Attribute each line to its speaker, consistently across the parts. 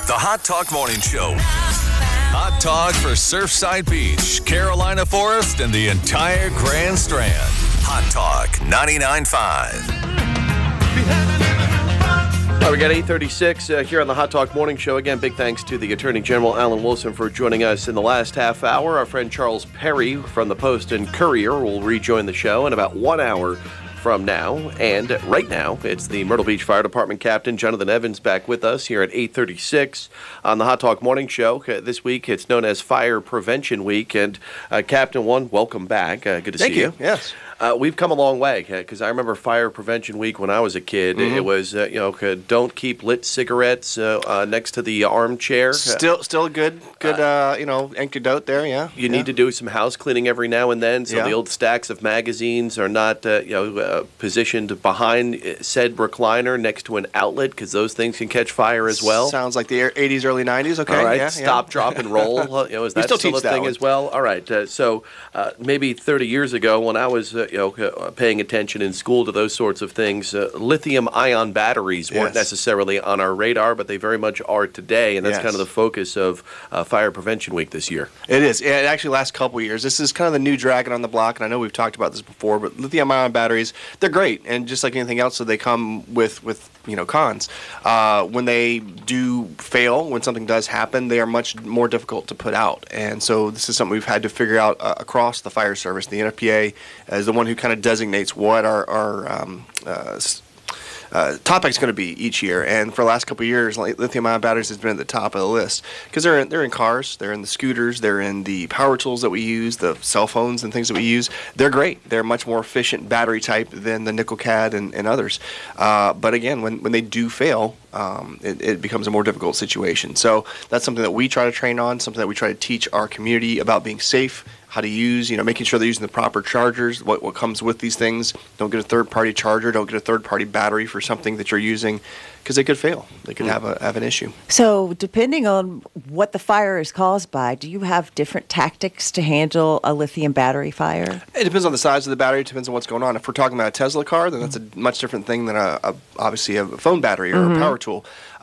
Speaker 1: The Hot Talk Morning Show. Hot Talk for Surfside Beach, Carolina Forest, and the entire Grand Strand. Hot Talk 99.5.
Speaker 2: All right, we got 8:36 here on the Hot Talk Morning Show. Again, big thanks to the Attorney General Alan Wilson for joining us in the last half hour. Our friend Charles Perry from the Post and Courier will rejoin the show in about 1 hour from now. And right now, it's the Myrtle Beach Fire Department Captain Jonathan Evans back with us here at 8:36 on the Hot Talk Morning Show. This week, it's known as Fire Prevention Week. And Captain One, welcome back. Good to see you.
Speaker 3: Thank you. Yes.
Speaker 2: We've come a long way because I remember Fire Prevention Week when I was a kid.
Speaker 3: Mm-hmm.
Speaker 2: It was, don't keep lit cigarettes next to the armchair.
Speaker 3: Still a good antidote there. Yeah.
Speaker 2: You need to do some house cleaning every now and then, so the old stacks of magazines are not, positioned behind said recliner next to an outlet because those things can catch fire as well.
Speaker 3: Sounds like the 80s, early 90s. Okay.
Speaker 2: All right.
Speaker 3: Yeah,
Speaker 2: Stop, drop, and roll. Is that still a thing as well? All right. So maybe 30 years ago when I was paying attention in school to those sorts of things, lithium-ion batteries weren't necessarily on our radar, but they very much are today, and that's kind of the focus of Fire Prevention Week this year.
Speaker 3: It is. It actually lasts a couple of years. This is kind of the new dragon on the block, and I know we've talked about this before, but lithium-ion batteries, they're great, and just like anything else, so they come with cons. When they do fail, when something does happen, they are much more difficult to put out, and so this is something we've had to figure out across the fire service. The NFPA is the one who kind of designates what our topic's going to be each year, and for the last couple of years, lithium-ion batteries has been at the top of the list because they're in cars, they're in the scooters, they're in the power tools that we use, the cell phones and things that we use. They're great. They're a much more efficient battery type than the nickel cad and others. But again, when they do fail, it becomes a more difficult situation. So that's something that we try to train on, something that we try to teach our community about being safe, how to use, making sure they're using the proper chargers, what comes with these things. Don't get a third-party charger. Don't get a third-party battery for something that you're using because they could fail. They could have an issue.
Speaker 4: So depending on what the fire is caused by, do you have different tactics to handle a lithium battery fire?
Speaker 3: It depends on the size of the battery. It depends on what's going on. If we're talking about a Tesla car, then that's a much different thing than obviously a phone battery or a power tool.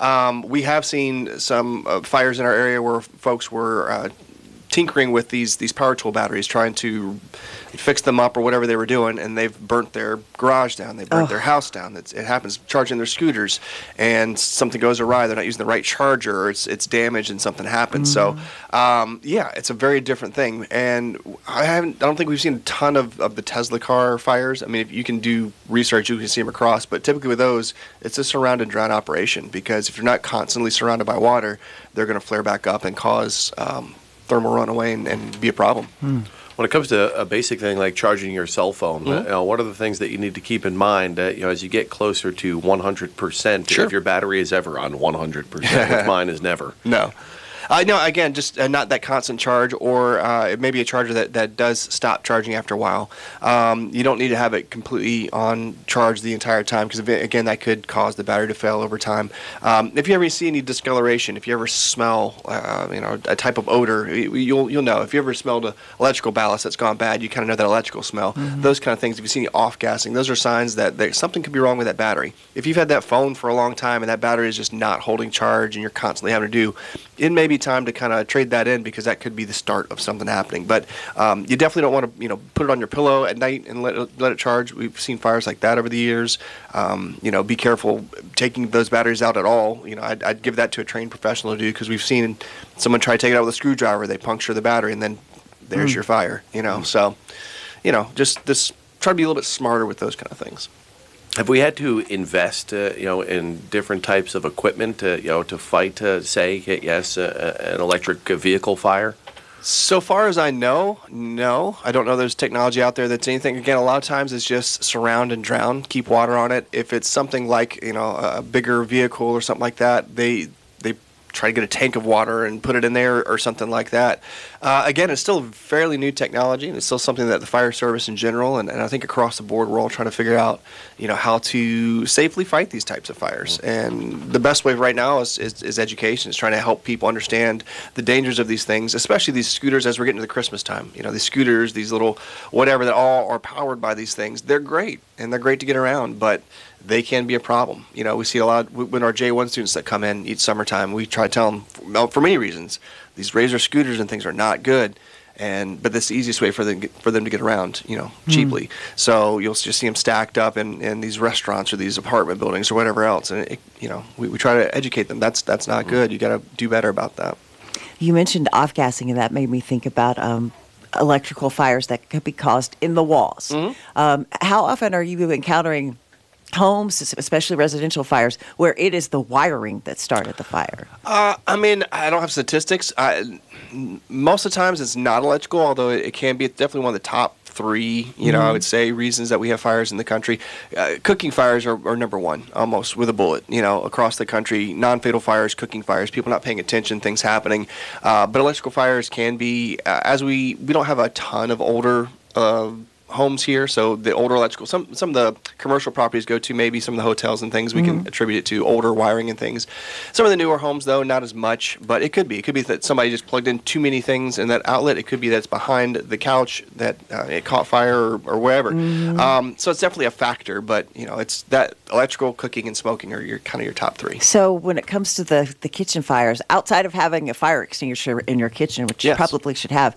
Speaker 3: We have seen some fires in our area where folks were tinkering with these power tool batteries, trying to fix them up or whatever they were doing, and they've burnt their garage down. They burnt their house down. It happens charging their scooters, and something goes awry. They're not using the right charger, or it's damaged, and something happens. So, it's a very different thing. And I don't think we've seen a ton of the Tesla car fires. I mean, if you can do research, you can see them across. But typically with those, it's a surround and drown operation because if you're not constantly surrounded by water, they're going to flare back up and cause thermal runaway and be a problem.
Speaker 2: When it comes to a basic thing like charging your cell phone, what are the things that you need to keep in mind as you get closer to 100%, if your battery is ever on 100%, which mine is never?
Speaker 3: No. No, again, just not that constant charge, or it may be a charger that does stop charging after a while. You don't need to have it completely on charge the entire time because, again, that could cause the battery to fail over time. If you ever see any discoloration, if you ever smell a type of odor, you'll know. If you ever smelled an electrical ballast that's gone bad, you kind of know that electrical smell. Those kind of things, if you see any off-gassing, those are signs that something could be wrong with that battery. If you've had that phone for a long time and that battery is just not holding charge and you're constantly having to do, it may be time to kind of trade that in because that could be the start of something happening. But you definitely don't want to put it on your pillow at night and let it charge. We've seen fires like that over the years. Be careful taking those batteries out at all. I'd give that to a trained professional to do because we've seen someone try to take it out with a screwdriver. They puncture the battery and then there's your fire. So just try to be a little bit smarter with those kind of things.
Speaker 2: Have we had to invest, in different types of equipment, to fight, an electric vehicle fire?
Speaker 3: So far as I know, no. I don't know there's technology out there that's anything. Again, a lot of times it's just surround and drown, keep water on it. If it's something like, a bigger vehicle or something like that, they try to get a tank of water and put it in there or something like that. Again, it's still fairly new technology, and it's still something that the fire service in general, and I think across the board, we're all trying to figure out, how to safely fight these types of fires. And the best way right now is education. It's trying to help people understand the dangers of these things, especially these scooters as we're getting to the Christmas time. These scooters, these little whatever that all are powered by these things, they're great, and they're great to get around, but they can be a problem. We see a lot when our J1 students that come in each summertime. We try to tell them for many reasons these Razor scooters and things are not good, but that's the easiest way for them to get around, cheaply. So you'll just see them stacked up in these restaurants or these apartment buildings or whatever else, and we try to educate them. That's not good. You got to do better about that.
Speaker 4: You mentioned off-gassing, and that made me think about electrical fires that could be caused in the walls. How often are you encountering homes, especially residential fires, where it is the wiring that started the fire?
Speaker 3: I don't have statistics. Most of the times it's not electrical, although it can be. It's definitely one of the top 3, I would say, reasons that we have fires in the country. Cooking fires are number one, almost with a bullet, across the country. Non-fatal fires, cooking fires, people not paying attention, things happening. But electrical fires can be, as we don't have a ton of older homes here, so the older electrical, some of the commercial properties go to, maybe some of the hotels and things, we can attribute it to older wiring and things. Some of the newer homes, though, not as much, but it could be that somebody just plugged in too many things in that outlet. It could be that it's behind the couch that it caught fire or wherever. So it's definitely a factor, but it's that electrical, cooking, and smoking are your top 3.
Speaker 4: So when it comes to the kitchen fires, outside of having a fire extinguisher in your kitchen, which you probably should have,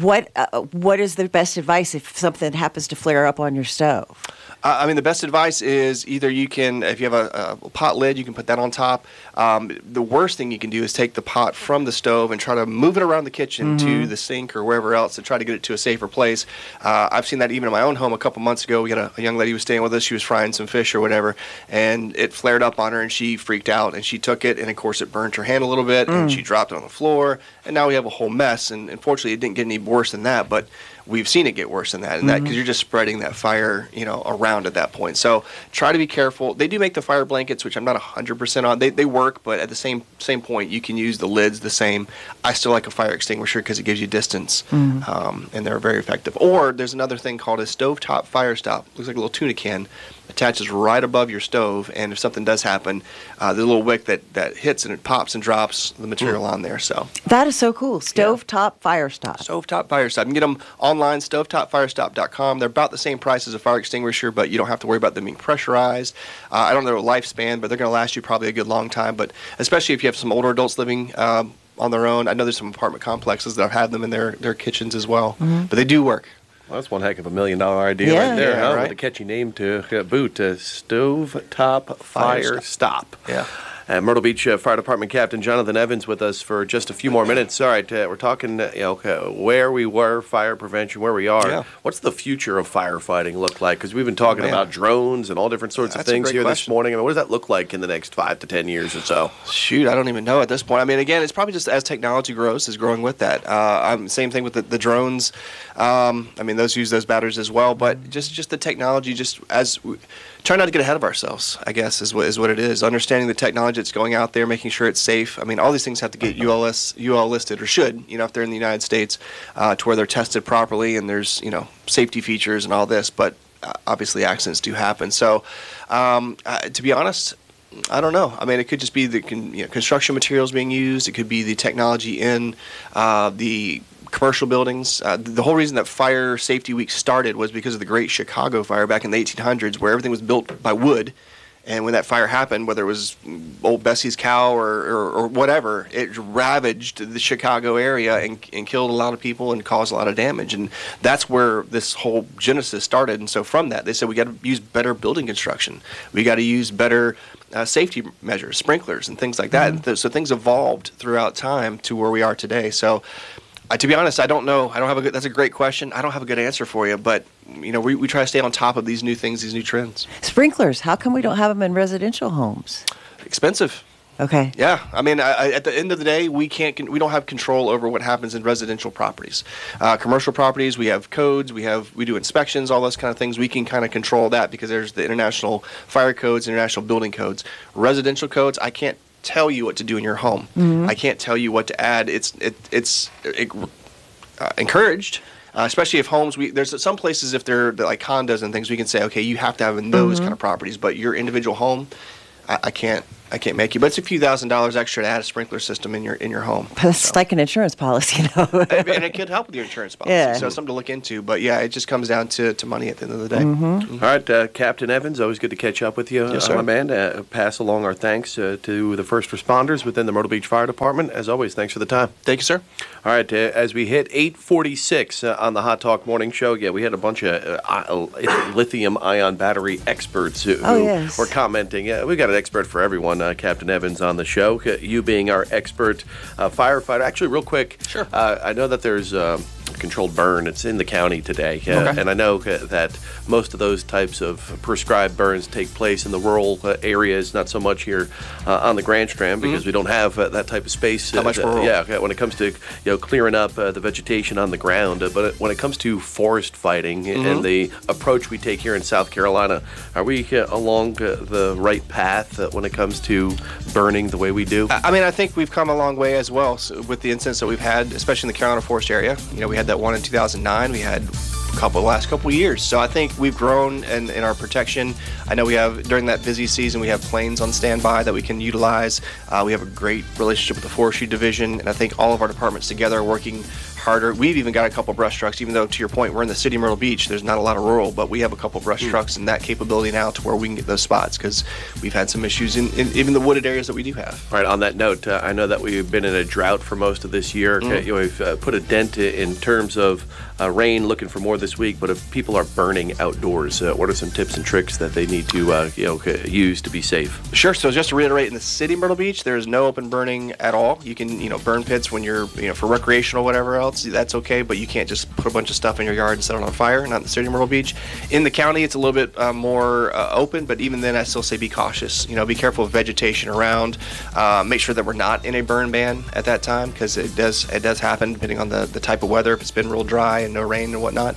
Speaker 4: what is the best advice if something happens to flare up on your stove?
Speaker 3: The best advice is either you can, if you have a pot lid, you can put that on top. The worst thing you can do is take the pot from the stove and try to move it around the kitchen to the sink or wherever else to try to get it to a safer place. I've seen that even in my own home a couple months ago. We had a young lady who was staying with us. She was frying some fish or whatever, and it flared up on her, and she freaked out, and she took it, and of course it burned her hand a little bit, and she dropped it on the floor, and now we have a whole mess. And unfortunately, it didn't get any worse than that, but we've seen it get worse than that, and that because you're just spreading that fire, around at that point. So try to be careful. They do make the fire blankets, which I'm not 100% on. They work, but at the same point, you can use the lids the same. I still like a fire extinguisher because it gives you distance, and they're very effective. Or there's another thing called a stovetop fire stop. Looks like a little tuna can. Attaches right above your stove, and if something does happen, the little wick that hits and it pops and drops the material on there. So
Speaker 4: that is so cool. Stovetop fire stop.
Speaker 3: Stovetop fire stop. You can get them online, stovetopfirestop.com. They're about the same price as a fire extinguisher, but you don't have to worry about them being pressurized. I don't know their lifespan, but they're going to last you probably a good long time. But especially if you have some older adults living on their own, I know there's some apartment complexes that have had them in their kitchens as well, but they do work.
Speaker 2: Well, that's one heck of $1 million idea right there,
Speaker 3: yeah,
Speaker 2: huh?
Speaker 3: right?
Speaker 2: With a catchy name to boot, Stovetop Fire Stop.
Speaker 3: Yeah.
Speaker 2: Myrtle Beach Fire Department Captain Jonathan Evans with us for just a few more minutes. All right, we're talking, where we were, fire prevention, where we are.
Speaker 3: Yeah.
Speaker 2: What's the future of firefighting look like? Because we've been talking about drones and all different sorts of things here this morning. What does that look like in the next 5 to 10 years or so?
Speaker 3: Shoot, I don't even know at this point. Again, it's probably just as technology grows, is growing with that. Same thing with the drones. Those use those batteries as well. But just the technology, try not to get ahead of ourselves, I guess, is what it is. Understanding the technology that's going out there, making sure it's safe. All these things have to get UL listed, or should, if they're in the United States, to where they're tested properly and there's, safety features and all this. But obviously accidents do happen. So to be honest, I don't know. It could just be the construction materials being used. It could be the technology in the commercial buildings. The whole reason that Fire Safety Week started was because of the Great Chicago Fire back in the 1800s, where everything was built by wood. And when that fire happened, whether it was old Bessie's cow or whatever, it ravaged the Chicago area and killed a lot of people and caused a lot of damage. And that's where this whole genesis started. And so from that, they said we got to use better building construction. We got to use better safety measures, sprinklers and things like that. Mm-hmm. So things evolved throughout time to where we are today. So to be honest, I don't know. That's a great question. I don't have a good answer for you, but we try to stay on top of these new things, these new trends.
Speaker 4: Sprinklers. How come we don't have them in residential homes?
Speaker 3: Expensive.
Speaker 4: Okay.
Speaker 3: Yeah, at the end of the day, we don't have control over what happens in residential properties. Commercial properties, we have codes, we do inspections, all those kind of things. We can kind of control that because there's the international fire codes, international building codes. Residential codes, I can't tell you what to do in your home. Mm-hmm. I can't tell you what to add. It's encouraged, especially if homes. There's some places, if they're like condos and things, we can say, okay, you have to have in those kind of properties. But your individual home, I can't make you. But it's a few $1,000s extra to add a sprinkler system in your home.
Speaker 4: That's like an insurance policy,
Speaker 3: And it could help with your insurance policy.
Speaker 4: Yeah.
Speaker 3: So it's something to look into. But yeah, it just comes down to money at the end of the day.
Speaker 2: All right, Captain Evans, always good to catch up with you,
Speaker 3: Yes, sir.
Speaker 2: my man. Pass along our thanks to the first responders within the Myrtle Beach Fire Department. As always, thanks for the time.
Speaker 3: Thank you, sir.
Speaker 2: All right, as we hit 8:46 on the Hot Talk Morning Show, we had a bunch of lithium-ion battery experts who
Speaker 4: yes.
Speaker 2: were commenting. We got an expert for everyone, Captain Evans, on the show. You being our expert firefighter. Actually, real quick,
Speaker 3: Sure.
Speaker 2: I know that there's controlled burn. It's in the county today,
Speaker 3: Okay.
Speaker 2: and I know that most of those types of prescribed burns take place in the rural areas, not so much here on the Grand Strand because we don't have that type of space.
Speaker 3: Not much rural.
Speaker 2: When it comes to clearing up the vegetation on the ground, but when it comes to forest fighting and the approach we take here in South Carolina, are we along the right path when it comes to burning the way we do?
Speaker 3: I mean, I think we've come a long way as well with the incidents that we've had, especially in the Carolina Forest area. We had that one in 2009. We had last couple of years. So I think we've grown in our protection. I know we have, during that busy season, we have planes on standby that we can utilize. We have a great relationship with the Forestry Division, and I think all of our departments together are working harder. We've even got a couple brush trucks, even though, to your point, we're in the city of Myrtle Beach. There's not a lot of rural, but we have a couple brush trucks and that capability now to where we can get those spots because we've had some issues in even the wooded areas that we do have.
Speaker 2: All right, on that note, I know that we've been in a drought for most of this year. We've put a dent in terms of rain, looking for more this week, but if people are burning outdoors, what are some tips and tricks that they need to use to be safe?
Speaker 3: Sure. So just to reiterate, in the city of Myrtle Beach, there is no open burning at all. You can, burn pits when you're, for recreational or whatever else. That's okay, but you can't just put a bunch of stuff in your yard and set it on fire. Not in the city of Myrtle Beach. In the county, it's a little bit more open, but even then, I still say be cautious. Be careful of vegetation around. Make sure that we're not in a burn ban at that time because it does happen depending on the type of weather. If it's been real dry and no rain and whatnot.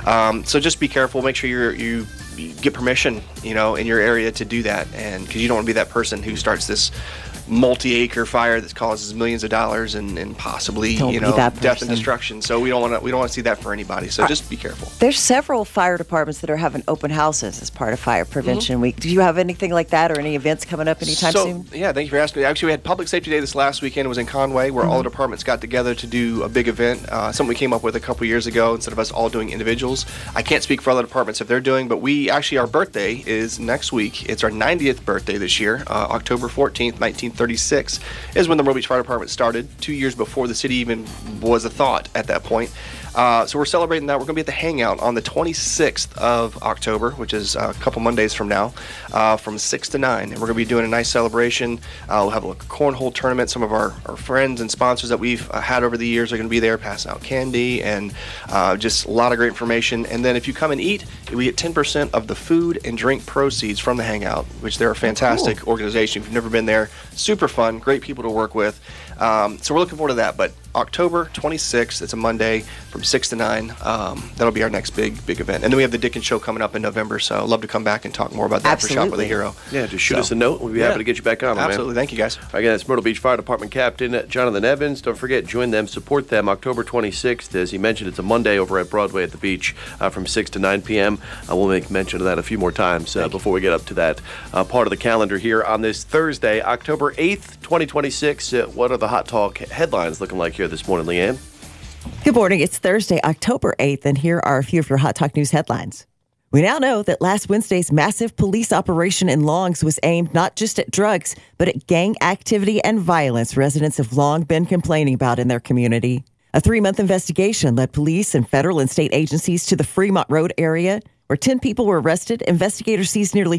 Speaker 3: So just be careful. Make sure you get permission, in your area to do that, and because you don't want to be that person who starts this multi-acre fire that causes millions of dollars and possibly death and destruction. So we don't want to see that for anybody. So just be careful.
Speaker 4: There's several fire departments that are having open houses as part of Fire Prevention Week. Do you have anything like that or any events coming up anytime soon?
Speaker 3: Yeah, thank you for asking. Actually, we had Public Safety Day this last weekend. It was in Conway, where all the departments got together to do a big event. Something we came up with a couple years ago instead of us all doing individuals. I can't speak for other departments if they're doing, but our birthday is next week. It's our 90th birthday this year, October 14th, 1936, is when the Myrtle Beach Fire Department started, 2 years before the city even was a thought at that point. So we're celebrating that. We're going to be at the Hangout on the 26th of October, which is a couple Mondays from now, from 6 to 9. And we're going to be doing a nice celebration. We'll have a cornhole tournament. Some of our friends and sponsors that we've had over the years are going to be there passing out candy and just a lot of great information. And then if you come and eat, we get 10% of the food and drink proceeds from the Hangout, which they're a fantastic organization. If you've never been there, super fun, great people to work with. So we're looking forward to that. But October 26th, it's a Monday from 6 to 9. That'll be our next big event. And then we have the Dickens Show coming up in November, so I'd love to come back and talk more about that for Shop with a Hero.
Speaker 2: Yeah, just shoot us a note. We'll be happy to get you back on,
Speaker 3: Absolutely.
Speaker 2: man.
Speaker 3: Thank you, guys.
Speaker 2: Again, it's Myrtle Beach Fire Department Captain Jonathan Evans. Don't forget, join them, support them, October 26th. As he mentioned, it's a Monday over at Broadway at the beach from 6 to 9 p.m. We'll make mention of that a few more times before we get up to that part of the calendar here on this Thursday, October 8th, 2026. What are the Hot Talk headlines looking like here this morning, Leanne?
Speaker 4: Good morning. It's Thursday, October 8th, and here are a few of your Hot Talk News headlines. We now know that last Wednesday's massive police operation in Longs was aimed not just at drugs, but at gang activity and violence residents have long been complaining about in their community. A 3-month investigation led police and federal and state agencies to the Fremont Road area, where 10 people were arrested. Investigators seized nearly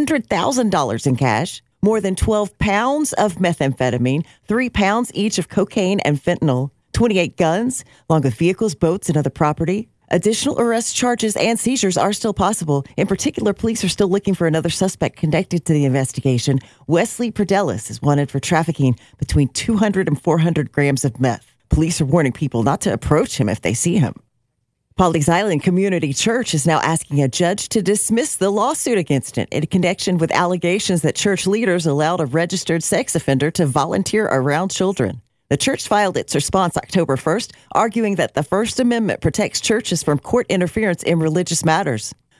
Speaker 4: $400,000 in cash, more than 12 pounds of methamphetamine, 3 pounds each of cocaine and fentanyl, 28 guns, along with vehicles, boats, and other property. Additional arrest charges and seizures are still possible. In particular, police are still looking for another suspect connected to the investigation. Wesley Predelis is wanted for trafficking between 200 and 400 grams of meth. Police are warning people not to approach him if they see him. Pawleys Island Community Church is now asking a judge to dismiss the lawsuit against it in connection with allegations that church leaders allowed a registered sex offender to volunteer around children. The church filed its response October 1st, arguing that the First Amendment protects churches from court interference in religious matters.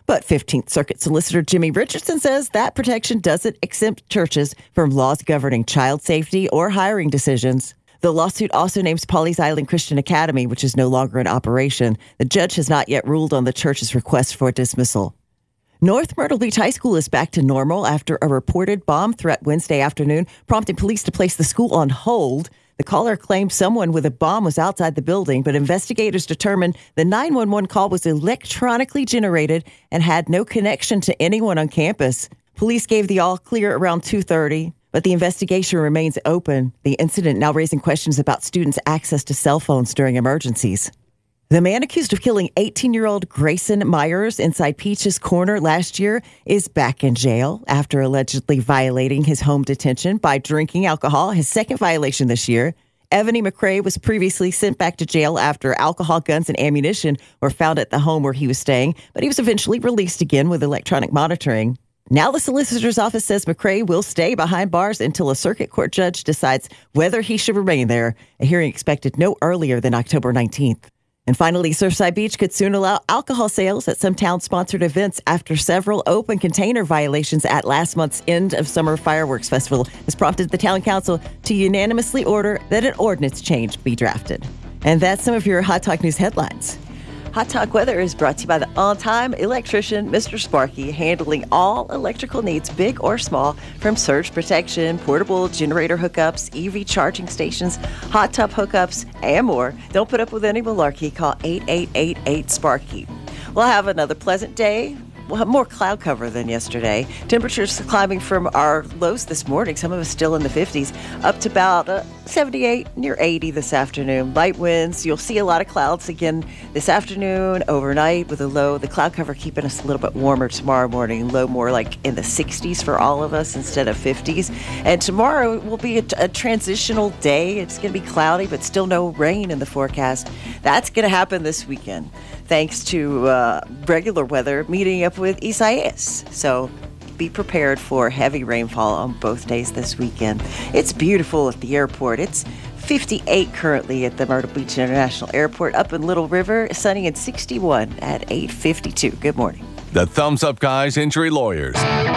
Speaker 4: But 15th Circuit Solicitor Jimmy Richardson says that protection doesn't exempt churches from laws governing child safety or hiring decisions. The lawsuit also names Pawleys Island Christian Academy, which is no longer in operation. The judge has not yet ruled on the church's request for dismissal. North Myrtle Beach High School is back to normal after a reported bomb threat Wednesday afternoon, prompting police to place the school on hold. The caller claimed someone with a bomb was outside the building, but investigators determined the 911 call was electronically generated and had no connection to anyone on campus. Police gave the all clear around 2:30, but the investigation remains open. The incident now raising questions about students' access to cell phones during emergencies. The man accused of killing 18-year-old Grayson Myers inside Peach's Corner last year is back in jail after allegedly violating his home detention by drinking alcohol, his second violation this year. Evany McCrae was previously sent back to jail after alcohol, guns, and ammunition were found at the home where he was staying, but he was eventually released again with electronic monitoring. Now the solicitor's office says McCrae will stay behind bars until a circuit court judge decides whether he should remain there, a hearing expected no earlier than October 19th. And finally, Surfside Beach could soon allow alcohol sales at some town-sponsored events after several open container violations at last month's end of summer fireworks festival has prompted the town council to unanimously order that an ordinance change be drafted. And that's some of your Hot Talk News headlines. Hot Talk Weather is brought to you by the on-time electrician, Mr. Sparky, handling all electrical needs, big or small, from surge protection, portable generator hookups, EV charging stations, hot tub hookups, and more. Don't put up with any malarkey. Call 8888-SPARKY. We'll have another pleasant day. We'll have more cloud cover than yesterday. Temperatures climbing from our lows this morning, some of us still in the 50s, up to about 78, near 80 this afternoon. Light winds. You'll see a lot of clouds again this afternoon, overnight with a low. The cloud cover keeping us a little bit warmer tomorrow morning. Low more like in the 60s for all of us instead of 50s. And tomorrow will be a transitional day. It's going to be cloudy, but still no rain in the forecast. That's going to happen this weekend, thanks to regular weather meeting up with Isaias. So be prepared for heavy rainfall on both days this weekend. It's beautiful at the airport. It's 58 currently at the Myrtle Beach International Airport. Up in Little River, sunny and 61 at 8:52. Good morning.
Speaker 1: The Thumbs Up Guys Injury Lawyers.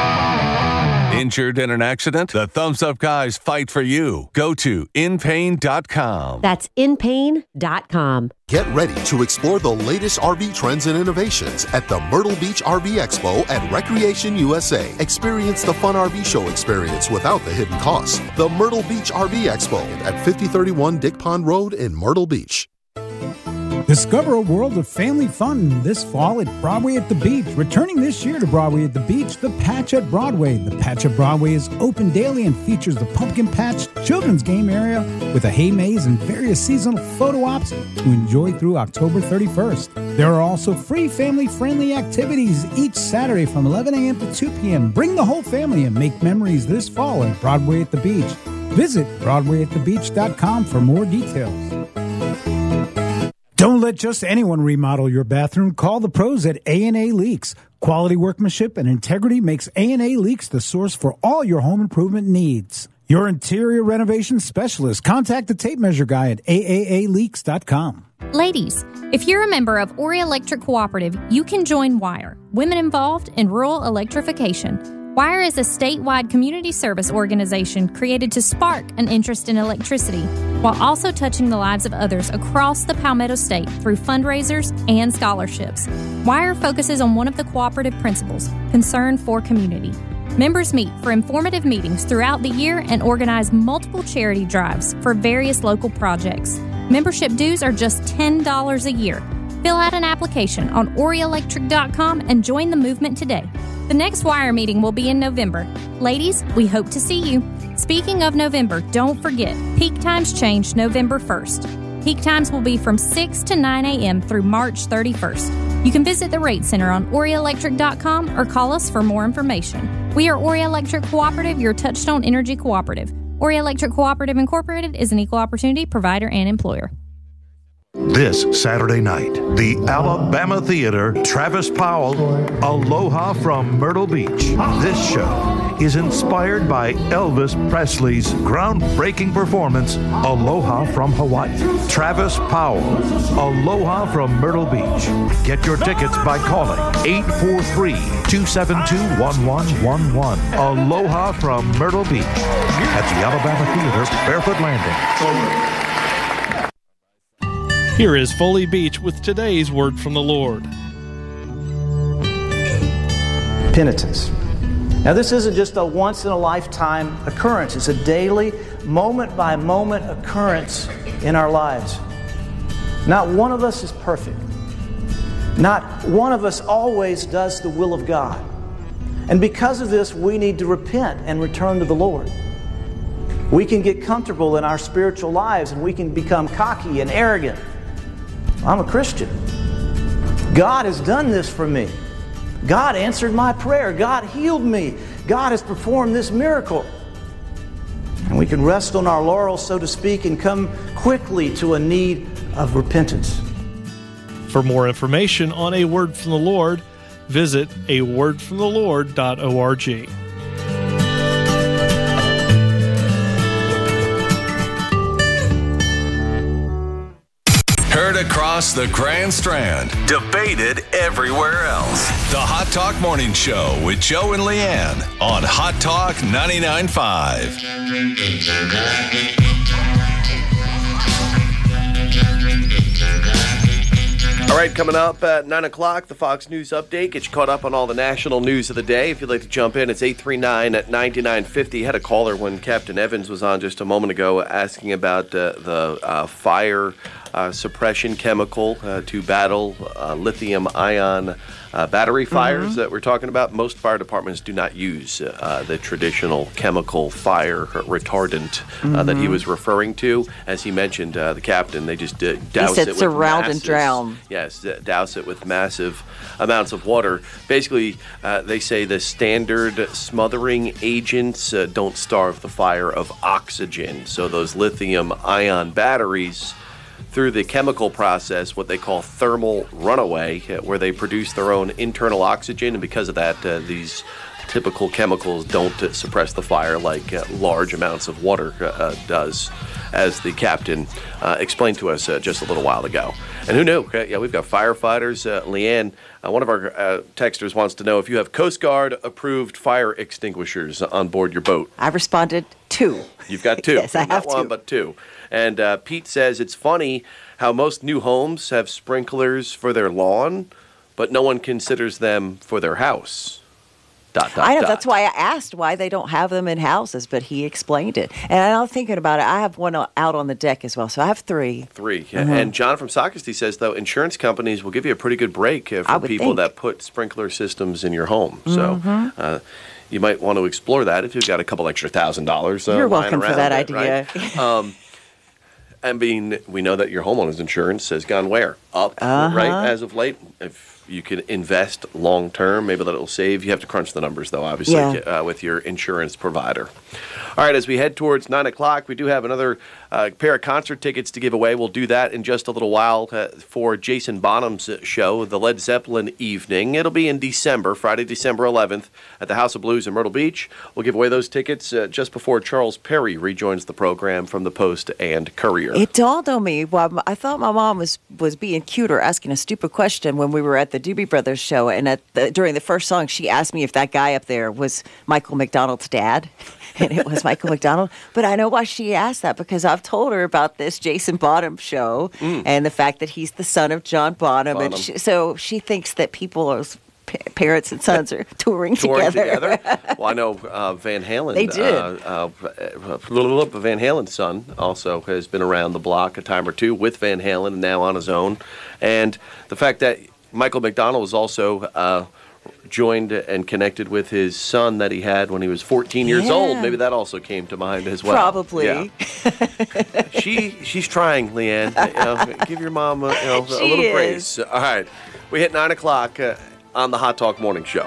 Speaker 1: Injured in an accident? The Thumbs Up Guys fight for you. Go to inpain.com.
Speaker 5: That's inpain.com.
Speaker 6: Get ready to explore the latest RV trends and innovations at the Myrtle Beach RV Expo at Recreation USA. Experience the fun RV show experience without the hidden costs. The Myrtle Beach RV Expo at 5031 Dick Pond Road in Myrtle Beach.
Speaker 7: Discover a world of family fun this fall at Broadway at the Beach. Returning this year to Broadway at the Beach, The Patch at Broadway. The Patch at Broadway is open daily and features the Pumpkin Patch children's game area with a hay maze and various seasonal photo ops to enjoy through October 31st. There are also free family-friendly activities each Saturday from 11 a.m. to 2 p.m. Bring the whole family and make memories this fall at Broadway at the Beach. Visit BroadwayAtTheBeach.com for more details. Don't let just anyone remodel your bathroom. Call the pros at A&A Leaks. Quality workmanship and integrity makes A&A Leaks the source for all your home improvement needs. Your interior renovation specialist. Contact the tape measure guy at AAAleaks.com.
Speaker 8: Ladies, if you're a member of Ori Electric Cooperative, you can join WIRE, Women Involved in Rural Electrification. WIRE is a statewide community service organization created to spark an interest in electricity while also touching the lives of others across the Palmetto State through fundraisers and scholarships. WIRE focuses on one of the cooperative principles, concern for community. Members meet for informative meetings throughout the year and organize multiple charity drives for various local projects. Membership dues are just $10 a year. Fill out an application on orielectric.com and join the movement today. The next WIRE meeting will be in November. Ladies, we hope to see you. Speaking of November, don't forget, peak times change November 1st. Peak times will be from 6 to 9 a.m. through March 31st. You can visit the Rate Center on orielectric.com or call us for more information. We are Ori Electric Cooperative, your Touchstone Energy Cooperative. Ori Electric Cooperative Incorporated is an equal opportunity provider and employer.
Speaker 9: This Saturday night, the Alabama Theater, Travis Powell, Aloha from Myrtle Beach. This show is inspired by Elvis Presley's groundbreaking performance, Aloha from Hawaii. Travis Powell, Aloha from Myrtle Beach. Get your tickets by calling 843-272-1111. Aloha from Myrtle Beach at the Alabama Theater, Barefoot Landing.
Speaker 10: Here is Foley Beach with today's word from the Lord.
Speaker 11: Penitence. Now, this isn't just a once-in-a-lifetime occurrence. It's a daily, moment-by-moment occurrence in our lives. Not one of us is perfect. Not one of us always does the will of God. And because of this, we need to repent and return to the Lord. We can get comfortable in our spiritual lives, and we can become cocky and arrogant. I'm a Christian. God has done this for me. God answered my prayer. God healed me. God has performed this miracle. And we can rest on our laurels, so to speak, and come quickly to a need of repentance.
Speaker 10: For more information on A Word from the Lord, visit awordfromthelord.org.
Speaker 1: Heard across the Grand Strand, debated everywhere else. The Hot Talk Morning Show with Joe and Leanne on Hot Talk 99.5.
Speaker 2: All right, coming up at 9 o'clock, the Fox News Update. Get you caught up on all the national news of the day. If you'd like to jump in, it's 839-9950. Had a caller when Captain Evans was on just a moment ago asking about the fire suppression chemical to battle lithium-ion battery fires that we're talking about. Most fire departments do not use the traditional chemical fire retardant that he was referring to. As he mentioned, the captain, they just douse it with
Speaker 4: surround and drown.
Speaker 2: Yes, douse it with massive amounts of water. Basically, they say the standard smothering agents don't starve the fire of oxygen. So those lithium-ion batteries, through the chemical process, what they call thermal runaway, where they produce their own internal oxygen, and because of that, these typical chemicals don't suppress the fire like large amounts of water does, as the captain explained to us just a little while ago. And who knew? Yeah, we've got firefighters. Leanne, one of our texters wants to know if you have Coast Guard approved fire extinguishers on board your boat.
Speaker 4: I responded 2.
Speaker 2: You've got 2.
Speaker 4: Yes, I have
Speaker 2: Not 1,
Speaker 4: 2.
Speaker 2: but 2. And Pete says it's funny how most new homes have sprinklers for their lawn, but no one considers them for their house.
Speaker 4: I know, that's why I asked why they don't have them in houses, but he explained it. And I'm thinking about it, I have one out on the deck as well, so I have 3.
Speaker 2: 3, yeah. And John from Socastee says, though, insurance companies will give you a pretty good break for people that put sprinkler systems in your home. So you might want to explore that if you've got a couple extra $1,000
Speaker 4: You're welcome
Speaker 2: around
Speaker 4: for that
Speaker 2: it,
Speaker 4: idea.
Speaker 2: Right? I mean, we know that your homeowner's insurance has gone where? Up, right, as of late. If you can invest long-term, maybe that will save. You have to crunch the numbers, though, obviously, with your insurance provider. All right, as we head towards 9 o'clock, we do have another pair of concert tickets to give away. We'll do that in just a little while for Jason Bonham's show, the Led Zeppelin Evening. It'll be in December, Friday, December 11th, at the House of Blues in Myrtle Beach. We'll give away those tickets just before Charles Perry rejoins the program from the Post and Courier.
Speaker 4: It dawned on me, well, I thought my mom was being cute or asking a stupid question when we were at the Doobie Brothers show, and during the first song, she asked me if that guy up there was Michael McDonald's dad. And it was Michael McDonald. But I know why she asked that, because I've told her about this Jason Bonham show and the fact that he's the son of John Bonham. And so she thinks that people are parents and sons are touring together.
Speaker 2: Well, I know Van Halen.
Speaker 4: They did.
Speaker 2: Van Halen's son also has been around the block a time or two with Van Halen and now on his own. And the fact that Michael McDonald was also joined and connected with his son that he had when he was 14 years old. Maybe that also came to mind as well.
Speaker 4: Probably.
Speaker 2: Yeah. She's trying, Leanne. Give your mom a little grace. All right. We hit 9 o'clock on the Hot Talk Morning Show.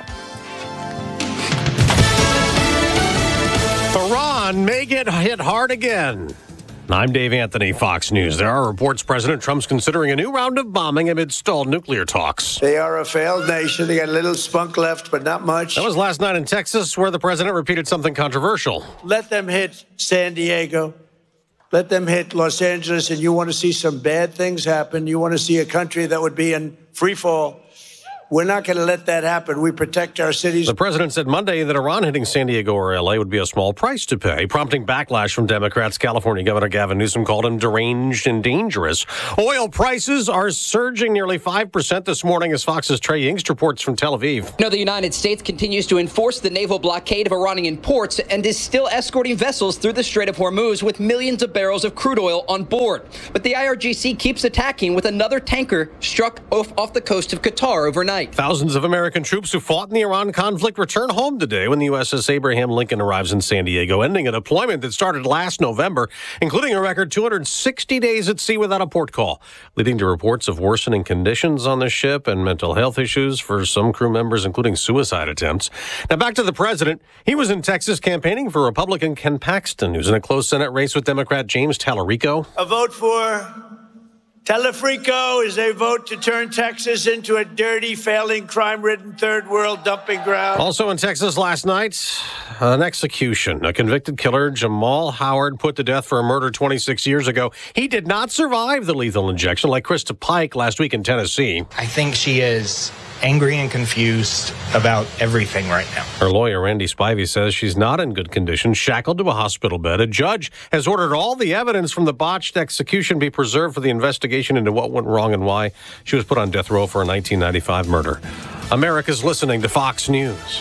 Speaker 12: Iran may get hit hard again. I'm Dave Anthony, Fox News. There are reports President Trump's considering a new round of bombing amid stalled nuclear talks.
Speaker 13: They are a failed nation. They got a little spunk left, but not much.
Speaker 12: That was last night in Texas, where the president repeated something controversial.
Speaker 13: Let them hit San Diego. Let them hit Los Angeles, and you want to see some bad things happen. You want to see a country that would be in free fall. We're not going to let that happen. We protect our cities.
Speaker 12: The president said Monday that Iran hitting San Diego or L.A. would be a small price to pay, prompting backlash from Democrats. California Governor Gavin Newsom called him deranged and dangerous. Oil prices are surging nearly 5% this morning as Fox's Trey Yingst reports from Tel Aviv.
Speaker 14: The United States continues to enforce the naval blockade of Iranian ports and is still escorting vessels through the Strait of Hormuz with millions of barrels of crude oil on board. But the IRGC keeps attacking with another tanker struck off the coast of Qatar overnight.
Speaker 12: Thousands of American troops who fought in the Iran conflict return home today when the USS Abraham Lincoln arrives in San Diego, ending a deployment that started last November, including a record 260 days at sea without a port call, leading to reports of worsening conditions on the ship and mental health issues for some crew members, including suicide attempts. Now back to the president. He was in Texas campaigning for Republican Ken Paxton, who's in a close Senate race with Democrat James Tallarico.
Speaker 13: A vote for Telefrico is a vote to turn Texas into a dirty, failing, crime-ridden third world dumping ground.
Speaker 12: Also in Texas last night, an execution. A convicted killer, Jamal Howard, put to death for a murder 26 years ago. He did not survive the lethal injection like Krista Pike last week in Tennessee.
Speaker 15: I think she is angry and confused about everything right now.
Speaker 12: Her lawyer, Randy Spivey, says she's not in good condition, shackled to a hospital bed. A judge has ordered all the evidence from the botched execution be preserved for the investigation into what went wrong and why she was put on death row for a 1995 murder. America's listening to Fox News.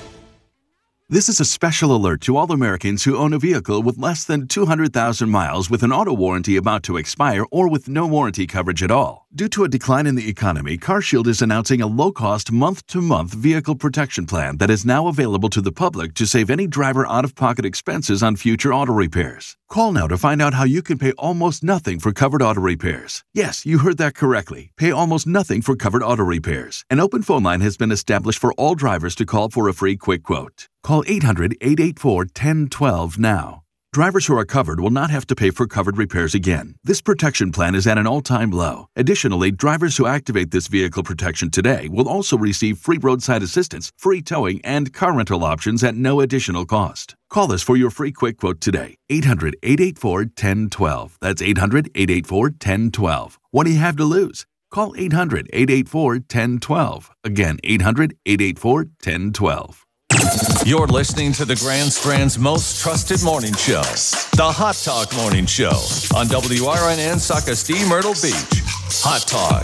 Speaker 16: This is a special alert to all Americans who own a vehicle with less than 200,000 miles with an auto warranty about to expire or with no warranty coverage at all. Due to a decline in the economy, CarShield is announcing a low-cost month-to-month vehicle protection plan that is now available to the public to save any driver out-of-pocket expenses on future auto repairs. Call now to find out how you can pay almost nothing for covered auto repairs. Yes, you heard that correctly. Pay almost nothing for covered auto repairs. An open phone line has been established for all drivers to call for a free quick quote. Call 800-884-1012 now. Drivers who are covered will not have to pay for covered repairs again. This protection plan is at an all-time low. Additionally, drivers who activate this vehicle protection today will also receive free roadside assistance, free towing, and car rental options at no additional cost. Call us for your free quick quote today. 800-884-1012. That's 800-884-1012. What do you have to lose? Call 800-884-1012. Again, 800-884-1012.
Speaker 1: You're listening to the Grand Strand's most trusted morning show, the Hot Talk Morning Show on WRNN Socastee Myrtle Beach. Hot Talk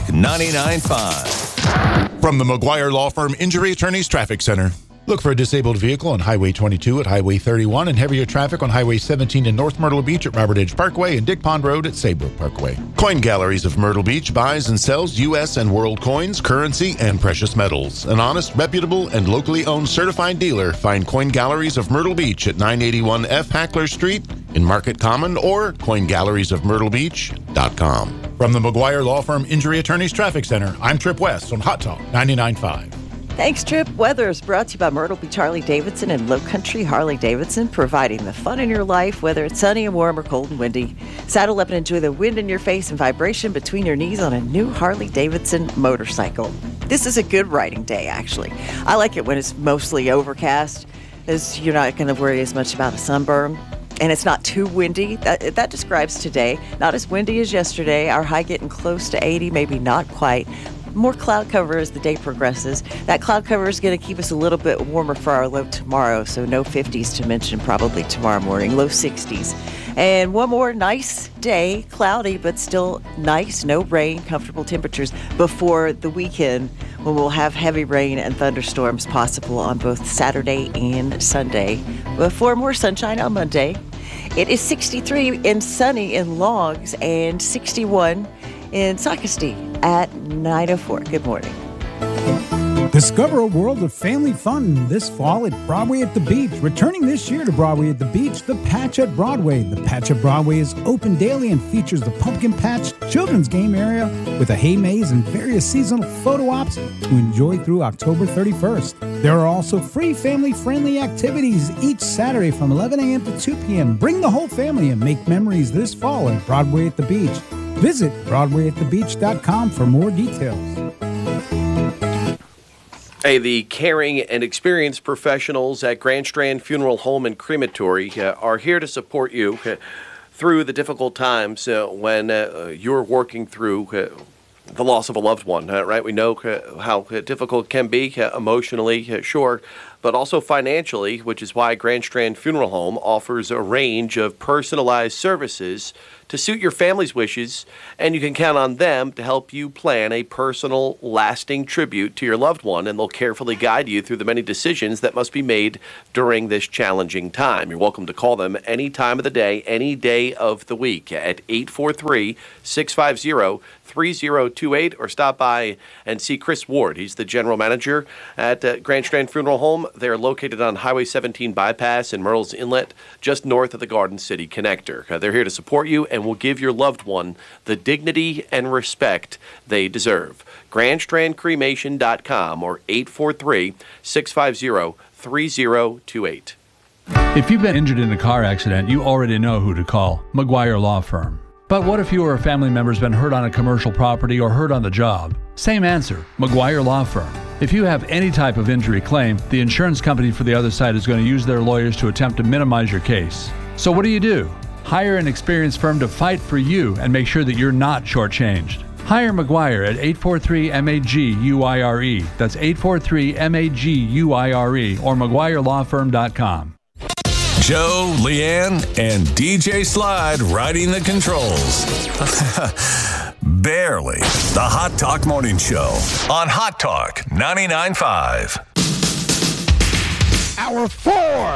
Speaker 1: 99.5.
Speaker 17: From the McGuire Law Firm Injury Attorneys Traffic Center. Look for a disabled vehicle on Highway 22 at Highway 31 and heavier traffic on Highway 17 in North Myrtle Beach at Robert Edge Parkway and Dick Pond Road at Saybrook Parkway. Coin Galleries of Myrtle Beach buys and sells U.S. and world coins, currency, and precious metals. An honest, reputable, and locally owned certified dealer. Find Coin Galleries of Myrtle Beach at 981 F. Hackler Street in Market Common or coingaleriesofmyrtlebeach.com. From the McGuire Law Firm Injury Attorneys Traffic Center, I'm Trip West on Hot Talk 99.5.
Speaker 4: Thanks, Trip. Weather is brought to you by Myrtle Beach Harley-Davidson and Low Country Harley-Davidson, providing the fun in your life, whether it's sunny and warm or cold and windy. Saddle up and enjoy the wind in your face and vibration between your knees on a new Harley-Davidson motorcycle. This is a good riding day, actually. I like it when it's mostly overcast, as you're not going to worry as much about a sunburn. And it's not too windy. That describes today. Not as windy as yesterday. Our high getting close to 80, maybe not quite. More cloud cover as the day progresses. That cloud cover is going to keep us a little bit warmer for our low tomorrow, so no 50s to mention probably tomorrow morning, low 60s. And one more nice day, cloudy but still nice, no rain, comfortable temperatures before the weekend when we'll have heavy rain and thunderstorms possible on both Saturday and Sunday. Before more sunshine on Monday. It is 63 and sunny in Logs and 61 in Socastee at 9:04. Good morning.
Speaker 7: Discover a world of family fun this fall at Broadway at the Beach. Returning this year to Broadway at the Beach, The Patch at Broadway. The Patch at Broadway is open daily and features the Pumpkin Patch children's game area with a hay maze and various seasonal photo ops to enjoy through October 31st. There are also free family-friendly activities each Saturday from 11 a.m. to 2 p.m. Bring the whole family and make memories this fall at Broadway at the Beach. Visit BroadwayAtTheBeach.com for more details.
Speaker 2: Hey, the caring and experienced professionals at Grand Strand Funeral Home and Crematory are here to support you through the difficult times when you're working through the loss of a loved one, right? We know how difficult it can be emotionally, sure, but also financially, which is why Grand Strand Funeral Home offers a range of personalized services to suit your family's wishes, and you can count on them to help you plan a personal, lasting tribute to your loved one, and they'll carefully guide you through the many decisions that must be made during this challenging time. You're welcome to call them any time of the day, any day of the week at 843-650-3028, or stop by and see Chris Ward. He's the general manager at Grand Strand Funeral Home. They're located on Highway 17 bypass in Myrtle's Inlet, just north of the Garden City connector. They're here to support you and will give your loved one the dignity and respect they deserve. GrandStrandCremation.com or 843-650-3028.
Speaker 18: If you've been injured in a car accident, you already know who to call. McGuire Law Firm. But what if you or a family member's been hurt on a commercial property or hurt on the job? Same answer, McGuire Law Firm. If you have any type of injury claim, the insurance company for the other side is going to use their lawyers to attempt to minimize your case. So what do? Hire an experienced firm to fight for you and make sure that you're not shortchanged. Hire McGuire at 843-MAG-UIRE. That's 843-MAG-UIRE or McGuireLawFirm.com.
Speaker 1: Joe, Leanne, and DJ Slide riding the controls. Barely. The Hot Talk Morning Show on Hot Talk 99.5.
Speaker 19: Hour 4.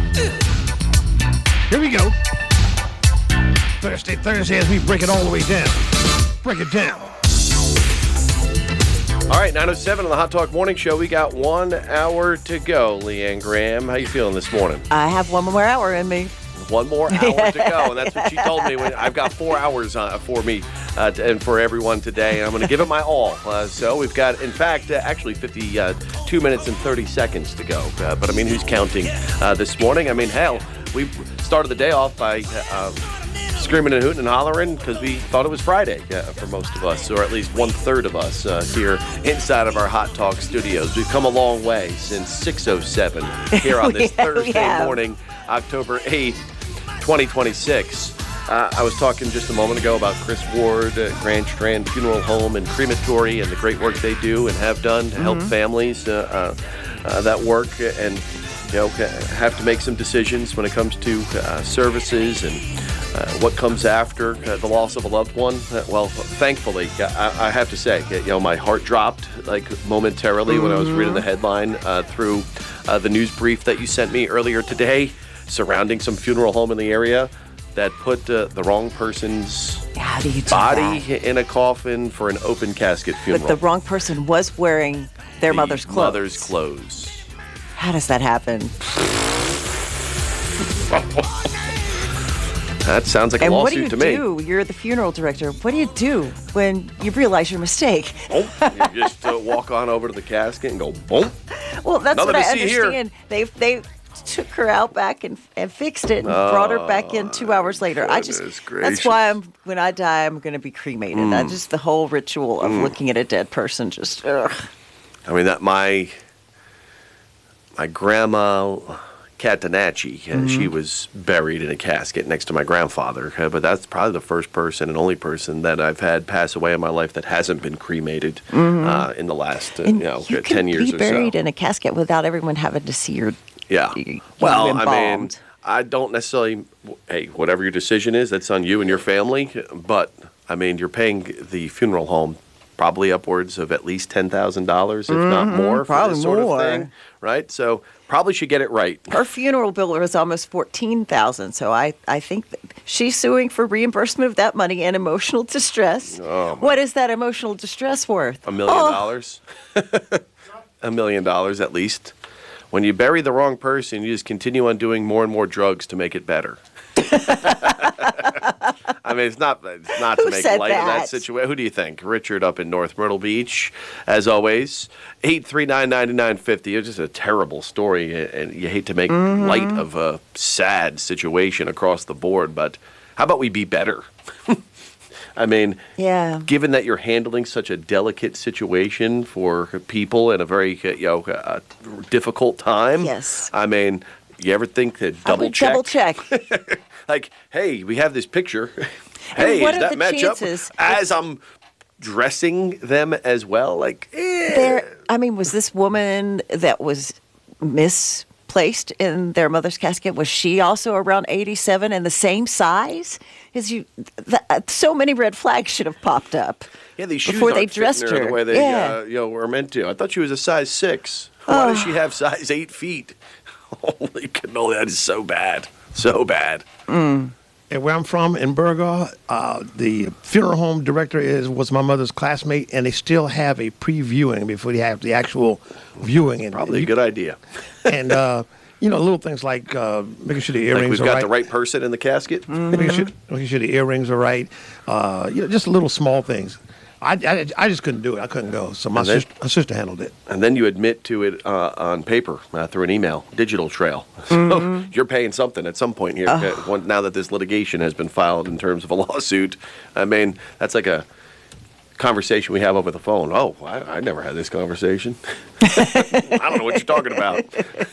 Speaker 19: Here we go. Thursday as we break it all the way down. Break it down.
Speaker 2: All right, 9:07 on the Hot Talk Morning Show. We got 1 hour to go. Leanne Graham, how you feeling this morning?
Speaker 4: I have one more hour in me.
Speaker 2: One more hour to go, and that's what she told me. I've got 4 hours for me and for everyone today, and I'm going to give it my all. So we've got, in fact, actually 52 minutes and 30 seconds to go. But, I mean, who's counting this morning? I mean, hell, we started the day off by screaming and hooting and hollering because we thought it was Friday for most of us, or at least 1/3 of us here inside of our Hot Talk studios. We've come a long way since 6:07 here on this Thursday morning, October 8th, 2026. I was talking just a moment ago about Chris Ward, Grand Strand Funeral Home and Crematory, and the great work they do and have done to help families that work and have to make some decisions when it comes to services and what comes after the loss of a loved one. Well, thankfully, I have to say, my heart dropped momentarily when I was reading the headline through the news brief that you sent me earlier today surrounding some funeral home in the area that put the wrong person's body in a coffin for an open casket funeral.
Speaker 4: But the wrong person was wearing their mother's clothes. How does that happen?
Speaker 2: That sounds like a lawsuit to me.
Speaker 4: And what do you do? You're the funeral director. What do you do when you realize your mistake?
Speaker 2: You just walk on over to the casket and go, boom.
Speaker 4: Well, that's
Speaker 2: Nothing
Speaker 4: what I
Speaker 2: to see
Speaker 4: understand. They took her out back and fixed it and brought her back in 2 hours later. That's why when I die, I'm going to be cremated. I just the whole ritual of looking at a dead person just. Ugh.
Speaker 2: I mean that my grandma Catanacci, she was buried in a casket next to my grandfather. But that's probably the first person and only person that I've had pass away in my life that hasn't been cremated in the last 10 years or so.
Speaker 4: You could be buried in a casket without everyone having to see your.
Speaker 2: Yeah. Well, I mean, I don't necessarily. Hey, whatever your decision is, that's on you and your family. But I mean, you're paying the funeral home probably upwards of at least $10,000, if not more, for this sort of thing, right? So probably should get it right.
Speaker 4: Her funeral bill was almost $14,000, so I think that she's suing for reimbursement of that money and emotional distress. What is that emotional distress worth?
Speaker 2: $1 million. $1 million at least. When you bury the wrong person, you just continue on doing more and more drugs to make it better. I I mean, it's not to make light of that situation. Who do you think? Richard up in North Myrtle Beach, as always. 839-9950. It's just a terrible story, and you hate to make light of a sad situation across the board, but how about we be better? I mean, given that you're handling such a delicate situation for people in a very difficult time.
Speaker 4: Yes.
Speaker 2: I mean, you ever think to double check?
Speaker 4: Double check.
Speaker 2: Like, hey, we have this picture. Hey, does that match up as I'm dressing them as well? Like,
Speaker 4: was this woman that was misplaced in their mother's casket, was she also around 87 and the same size? So many red flags should have popped up.
Speaker 2: Yeah, these shoes
Speaker 4: before they
Speaker 2: aren't
Speaker 4: dressed
Speaker 2: fitting her
Speaker 4: her
Speaker 2: the way they were meant to. I thought she was a size 6. Why does she have size 8 feet? Holy cannoli, that is so bad. So bad.
Speaker 19: And where I'm from, in Burgaw, the funeral home director was my mother's classmate, and they still have a pre-viewing before they have the actual viewing. And
Speaker 2: probably a good idea.
Speaker 19: And, little things like making sure the earrings are right.
Speaker 2: Like we've got the right person in the casket?
Speaker 19: Making sure the earrings are right. Just little small things. I just couldn't do it. I couldn't go. So my sister handled it.
Speaker 2: And then you admit to it on paper through an email, digital trail. So you're paying something at some point here. Now that this litigation has been filed in terms of a lawsuit, I mean, that's like a conversation we have over the phone. Oh, I never had this conversation. I don't know what you're talking about.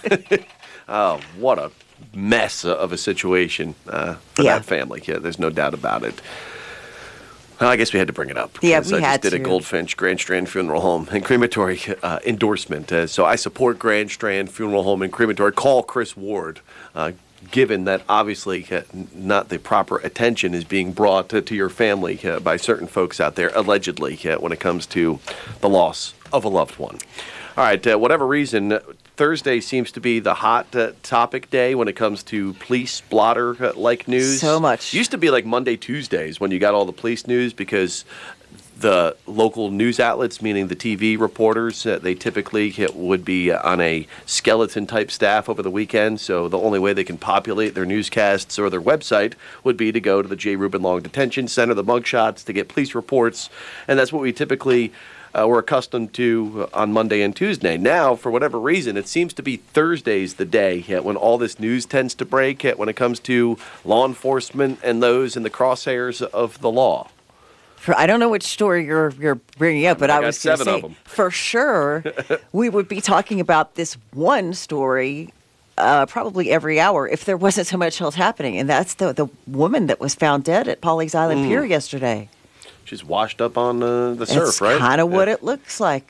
Speaker 2: Oh, what a mess of a situation for that family. Yeah, there's no doubt about it. Well, I guess we had to bring it up.
Speaker 4: Yeah,
Speaker 2: we had to. I just did a Goldfinch Grand Strand Funeral Home and Crematory endorsement. So I support Grand Strand Funeral Home and Crematory. Call Chris Ward, given that obviously not the proper attention is being brought to your family by certain folks out there, allegedly, when it comes to the loss of a loved one. All right, whatever reason, Thursday seems to be the hot topic day when it comes to police blotter-like news.
Speaker 4: So much.
Speaker 2: Used to be like Monday, Tuesdays when you got all the police news because the local news outlets, meaning the TV reporters, they typically would be on a skeleton-type staff over the weekend, so the only way they can populate their newscasts or their website would be to go to the J. Reuben Long Detention Center, the mugshots, to get police reports, and that's what we typically we're accustomed to on Monday and Tuesday. Now, for whatever reason, it seems to be Thursday's the day when all this news tends to break when it comes to law enforcement and those in the crosshairs of the law.
Speaker 4: I don't know which story you're bringing up, but I was going to say, for sure, we would be talking about this one story probably every hour if there wasn't so much else happening, and that's the woman that was found dead at Pawleys Island Pier yesterday.
Speaker 2: She's washed up on the surf, right?
Speaker 4: That's kind of what it looks like.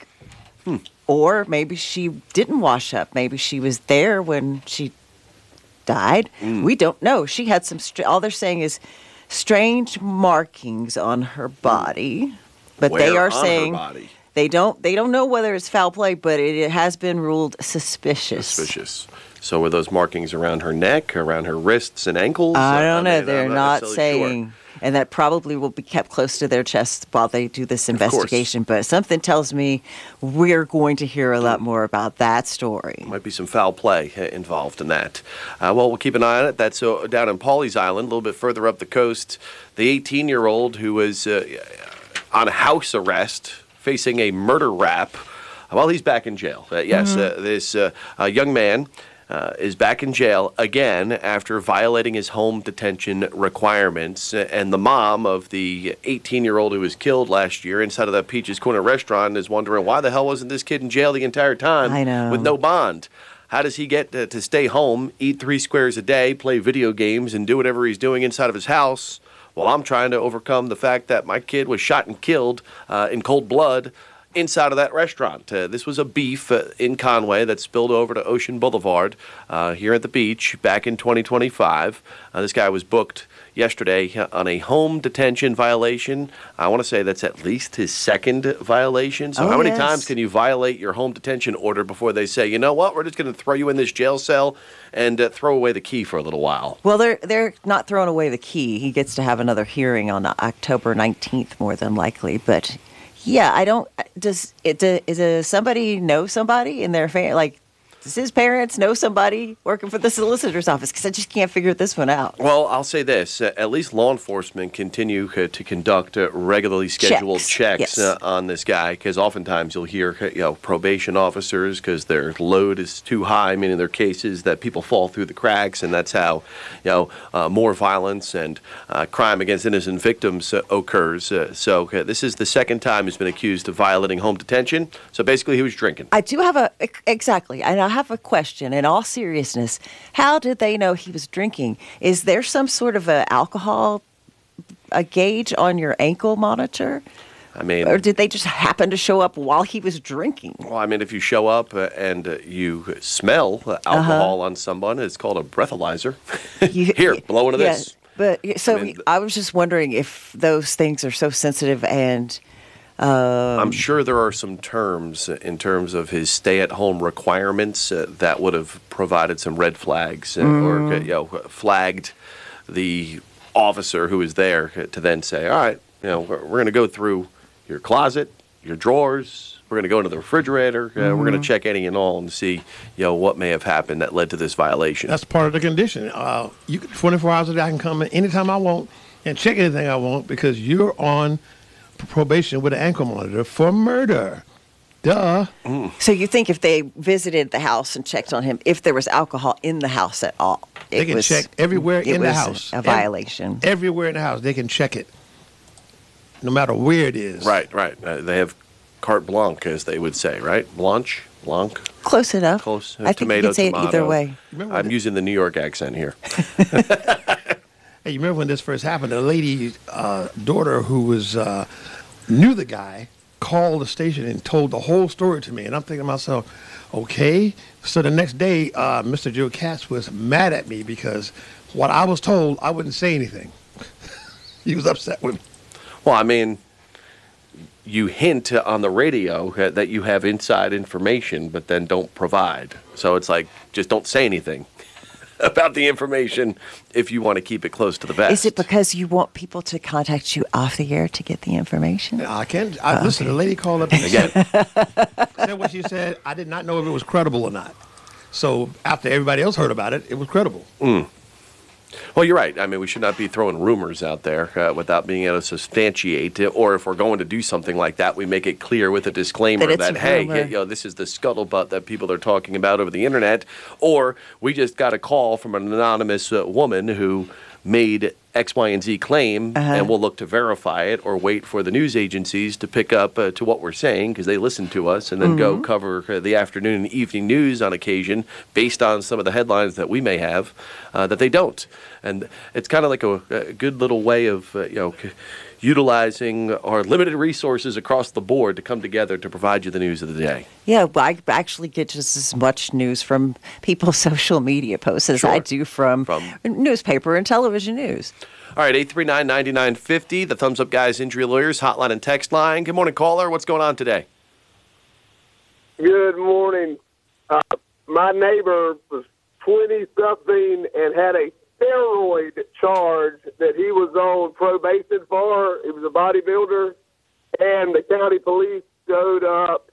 Speaker 4: Or maybe she didn't wash up. Maybe she was there when she died. We don't know. She had some, all they're saying is strange markings on her body. But
Speaker 2: Where
Speaker 4: they are
Speaker 2: on
Speaker 4: saying
Speaker 2: her body?
Speaker 4: They don't know whether it's foul play, but it has been ruled suspicious.
Speaker 2: Suspicious. So were those markings around her neck, around her wrists and ankles?
Speaker 4: I don't know. They're not saying. Sure. And that probably will be kept close to their chest while they do this investigation. But something tells me we're going to hear a lot more about that story.
Speaker 2: Might be some foul play involved in that. Well, we'll keep an eye on it. That's down in Pawleys Island, a little bit further up the coast. The 18-year-old who was on house arrest, facing a murder rap, well, he's back in jail. This young man is back in jail again after violating his home detention requirements. And the mom of the 18-year-old who was killed last year inside of that Peach's Corner restaurant is wondering, why the hell wasn't this kid in jail the entire time?
Speaker 4: I know.
Speaker 2: With no bond? How does he get to stay home, eat 3 squares a day, play video games, and do whatever he's doing inside of his house? Well, I'm trying to overcome the fact that my kid was shot and killed in cold blood inside of that restaurant. This was a beef in Conway that spilled over to Ocean Boulevard here at the beach back in 2025. This guy was booked yesterday on a home detention violation. I want to say that's at least his second violation. So how many times can you violate your home detention order before they say, you know what, we're just going to throw you in this jail cell and throw away the key for a little while?
Speaker 4: Well, they're not throwing away the key. He gets to have another hearing on October 19th, more than likely. But yeah, I don't. Does somebody know somebody in their family? Like, Does his parents know somebody working for the solicitor's office? Because I just can't figure this one out.
Speaker 2: Well, I'll say this. At least law enforcement continue to conduct regularly scheduled checks
Speaker 4: Yes.
Speaker 2: on this guy, because oftentimes you'll hear probation officers, because their load is too high, meaning their cases that people fall through the cracks, and that's how more violence and crime against innocent victims occurs. So this is the second time he's been accused of violating home detention. So basically he was drinking.
Speaker 4: I do have exactly, and I have a question. In all seriousness, how did they know he was drinking? Is there some sort of a gauge on your ankle monitor?
Speaker 2: I mean,
Speaker 4: or did they just happen to show up while he was drinking?
Speaker 2: Well, I mean, if you show up and you smell alcohol on someone, it's called a breathalyzer. Here, blow into this.
Speaker 4: But so I was just wondering if those things are so sensitive and.
Speaker 2: I'm sure there are some terms in terms of his stay-at-home requirements that would have provided some red flags or flagged the officer who was there to then say, all right, we're going to go through your closet, your drawers. We're going to go into the refrigerator. We're going to check any and all and see, what may have happened that led to this violation.
Speaker 19: That's part of the condition. 24 hours a day, I can come in anytime I want and check anything I want because you're on probation with an ankle monitor for murder. Duh.
Speaker 4: So you think if they visited the house and checked on him, if there was alcohol in the house at all,
Speaker 19: they can check everywhere in the house.
Speaker 4: A violation.
Speaker 19: Everywhere in the house, they can check it, no matter where it is.
Speaker 2: Right. They have carte blanche, as they would say, right? Blanc.
Speaker 4: Close enough.
Speaker 2: Close.
Speaker 4: I think you could say it either way.
Speaker 2: I'm using the New York accent here.
Speaker 19: Hey, you remember when this first happened? A lady's daughter who was knew the guy called the station and told the whole story to me. And I'm thinking to myself, okay. So the next day, Mr. Joe Katz was mad at me because what I was told, I wouldn't say anything. He was upset with me.
Speaker 2: Well, I mean, you hint on the radio that you have inside information, but then don't provide. So it's like, just don't say anything about the information if you want to keep it close to the vest.
Speaker 4: Is it because you want people to contact you off the air to get the information?
Speaker 19: I can't. Listen, the lady called up and said what she said. I did not know if it was credible or not. So after everybody else heard about it, it was credible.
Speaker 2: Well, you're right. I mean, we should not be throwing rumors out there without being able to substantiate it. Or if we're going to do something like that, we make it clear with a disclaimer that hey, this is the scuttlebutt that people are talking about over the internet. Or we just got a call from an anonymous woman who made X, Y, and Z claim, and we'll look to verify it or wait for the news agencies to pick up to what we're saying because they listen to us and then go cover the afternoon and evening news on occasion based on some of the headlines that we may have that they don't. And it's kind of like a good little way of, utilizing our limited resources across the board to come together to provide you the news of the day.
Speaker 4: Yeah, well, I actually get just as much news from people's social media posts as I do from newspaper and television news.
Speaker 2: All right, 839-9950, the Thumbs Up Guys Injury Lawyers hotline and text line. Good morning, caller. What's going on today?
Speaker 20: Good morning. My neighbor was 20-something and had a steroid charge that he was on probation for. He was a bodybuilder, and the county police showed up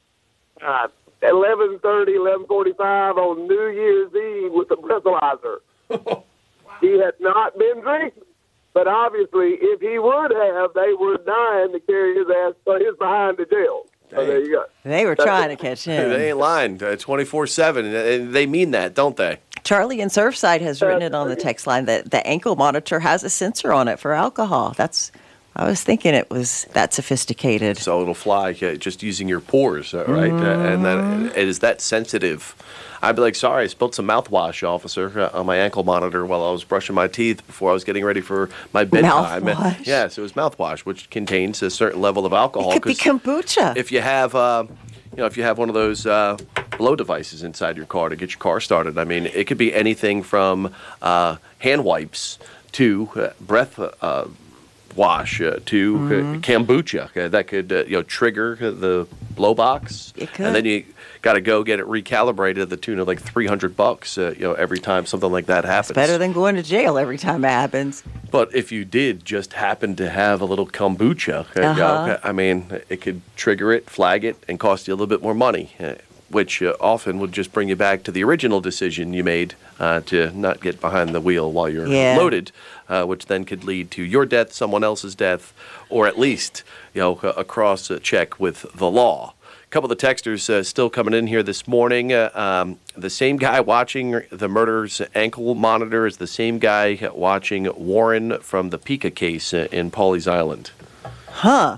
Speaker 20: 11:30, 11:45 on New Year's Eve with a breathalyzer. He had not been drinking, but obviously, if he would have, they were dying to carry his behind to jail. So there you go.
Speaker 4: They were trying to catch him.
Speaker 2: They ain't lying. 24/7. They mean that, don't they?
Speaker 4: Charlie in Surfside has written it on the text line that the ankle monitor has a sensor on it for alcohol. I was thinking it was that sophisticated.
Speaker 2: So it'll fly just using your pores, right? And then it is that sensitive. I'd be like, sorry, I spilled some mouthwash, officer, on my ankle monitor while I was brushing my teeth before I was getting ready for my bedtime.
Speaker 4: Mouthwash?
Speaker 2: Yes, it was mouthwash, which contains a certain level of alcohol.
Speaker 4: It could be kombucha.
Speaker 2: If you have, if you have one of those blow devices inside your car to get your car started, I mean, it could be anything from hand wipes to breath wash to kombucha that could trigger the blow box.
Speaker 4: It could.
Speaker 2: And then you got to go get it recalibrated at the tune of like $300 every time something like that happens.
Speaker 4: It's better than going to jail every time it happens.
Speaker 2: But if you did just happen to have a little kombucha, I mean, it could trigger it, flag it, and cost you a little bit more money. which often would just bring you back to the original decision you made to not get behind the wheel while you're loaded, which then could lead to your death, someone else's death, or at least a cross check with the law. A couple of the texters still coming in here this morning. The same guy watching the murder's ankle monitor is the same guy watching Warren from the Pica case in Pawleys Island.
Speaker 4: Huh.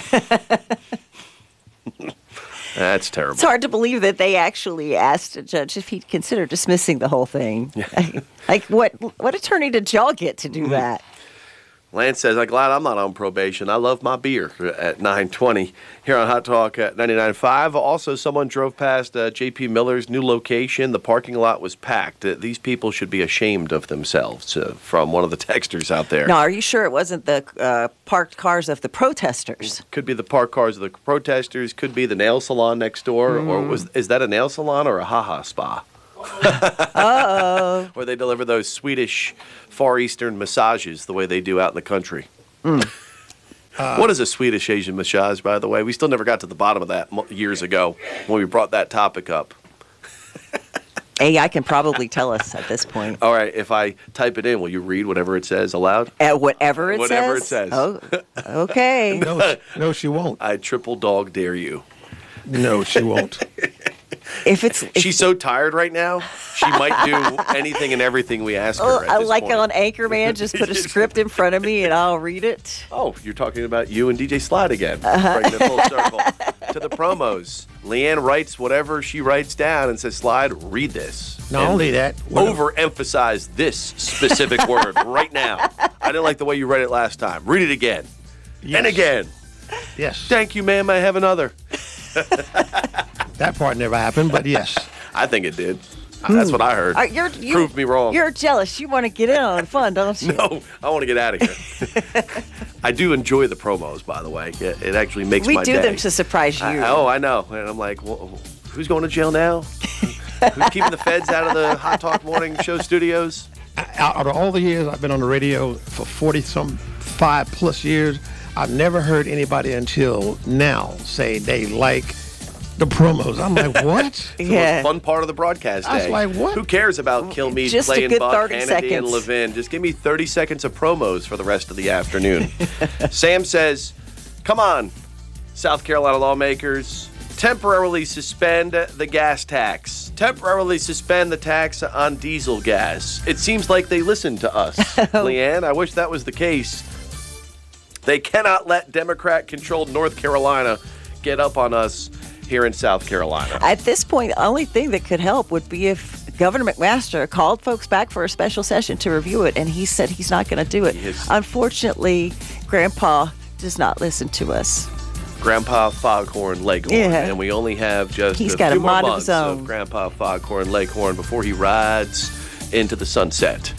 Speaker 2: That's terrible.
Speaker 4: It's hard to believe that they actually asked a judge if he'd consider dismissing the whole thing. Like, what attorney did y'all get to do that?
Speaker 2: Lance says, I'm glad I'm not on probation. I love my beer at 9:20 here on Hot Talk at 99.5. Also, someone drove past J.P. Miller's new location. The parking lot was packed. These people should be ashamed of themselves, from one of the texters out there.
Speaker 4: Now, are you sure it wasn't the parked cars of the protesters?
Speaker 2: Could be the parked cars of the protesters. Could be the nail salon next door. Or is that a nail salon or a ha-ha spa?
Speaker 4: Uh-oh.
Speaker 2: Where they deliver those Swedish Far Eastern massages the way they do out in the country. What is a Swedish Asian massage, by the way? We still never got to the bottom of that years ago when we brought that topic up.
Speaker 4: AI can probably tell us at this point.
Speaker 2: All right, if I type it in, will you read whatever it says aloud?
Speaker 4: Whatever it says? Oh, okay.
Speaker 19: No, she won't.
Speaker 2: I triple dog dare you.
Speaker 19: No, she won't.
Speaker 2: She's so tired right now, she might do anything and evering we ask her.
Speaker 4: I like it on Anchorman. Just put a script in front of me and I'll read it.
Speaker 2: Oh, you're talking about you and DJ Slide again. Bringing it full circle to the promos. Leanne writes whatever she writes down and says, Slide, read this.
Speaker 19: Not only that,
Speaker 2: overemphasize this specific word right now. I didn't like the way you read it last time. Read it again. Yes. And again.
Speaker 19: Yes.
Speaker 2: Thank you, ma'am. I have another.
Speaker 19: That part never happened, but yes.
Speaker 2: I think it did. That's what I heard. Proved me wrong.
Speaker 4: You're jealous. You want to get in on the fun, don't you?
Speaker 2: No, I want to get out of here. I do enjoy the promos, by the way. It actually makes my day.
Speaker 4: We do them to surprise you.
Speaker 2: I know. And I'm like, well, who's going to jail now? Who's keeping the feds out of the Hot Talk Morning Show studios?
Speaker 19: Out of all the years I've been on the radio for 5 plus years, I've never heard anybody until now say they like the promos. I'm like, what?
Speaker 2: It's the most fun part of the broadcast day.
Speaker 19: I was like, what?
Speaker 2: Who cares about Kilmeade
Speaker 4: just
Speaker 2: playing
Speaker 4: a good
Speaker 2: Buck,
Speaker 4: 30
Speaker 2: Hannity,
Speaker 4: seconds.
Speaker 2: and Levin? Just give me 30 seconds of promos for the rest of the afternoon. Sam says, come on, South Carolina lawmakers, temporarily suspend the gas tax. Temporarily suspend the tax on diesel gas. It seems like they listen to us. Leanne, I wish that was the case. They cannot let Democrat-controlled North Carolina get up on us here in South Carolina.
Speaker 4: At this point, the only thing that could help would be if Governor McMaster called folks back for a special session to review it, and he said he's not going to do it. Unfortunately, Grandpa does not listen to us.
Speaker 2: Grandpa Foghorn Leghorn.
Speaker 4: Yeah.
Speaker 2: And we only have just
Speaker 4: He's
Speaker 2: a
Speaker 4: got
Speaker 2: few
Speaker 4: a
Speaker 2: more
Speaker 4: mind of
Speaker 2: months
Speaker 4: his own.
Speaker 2: of Grandpa Foghorn Leghorn before he rides into the sunset.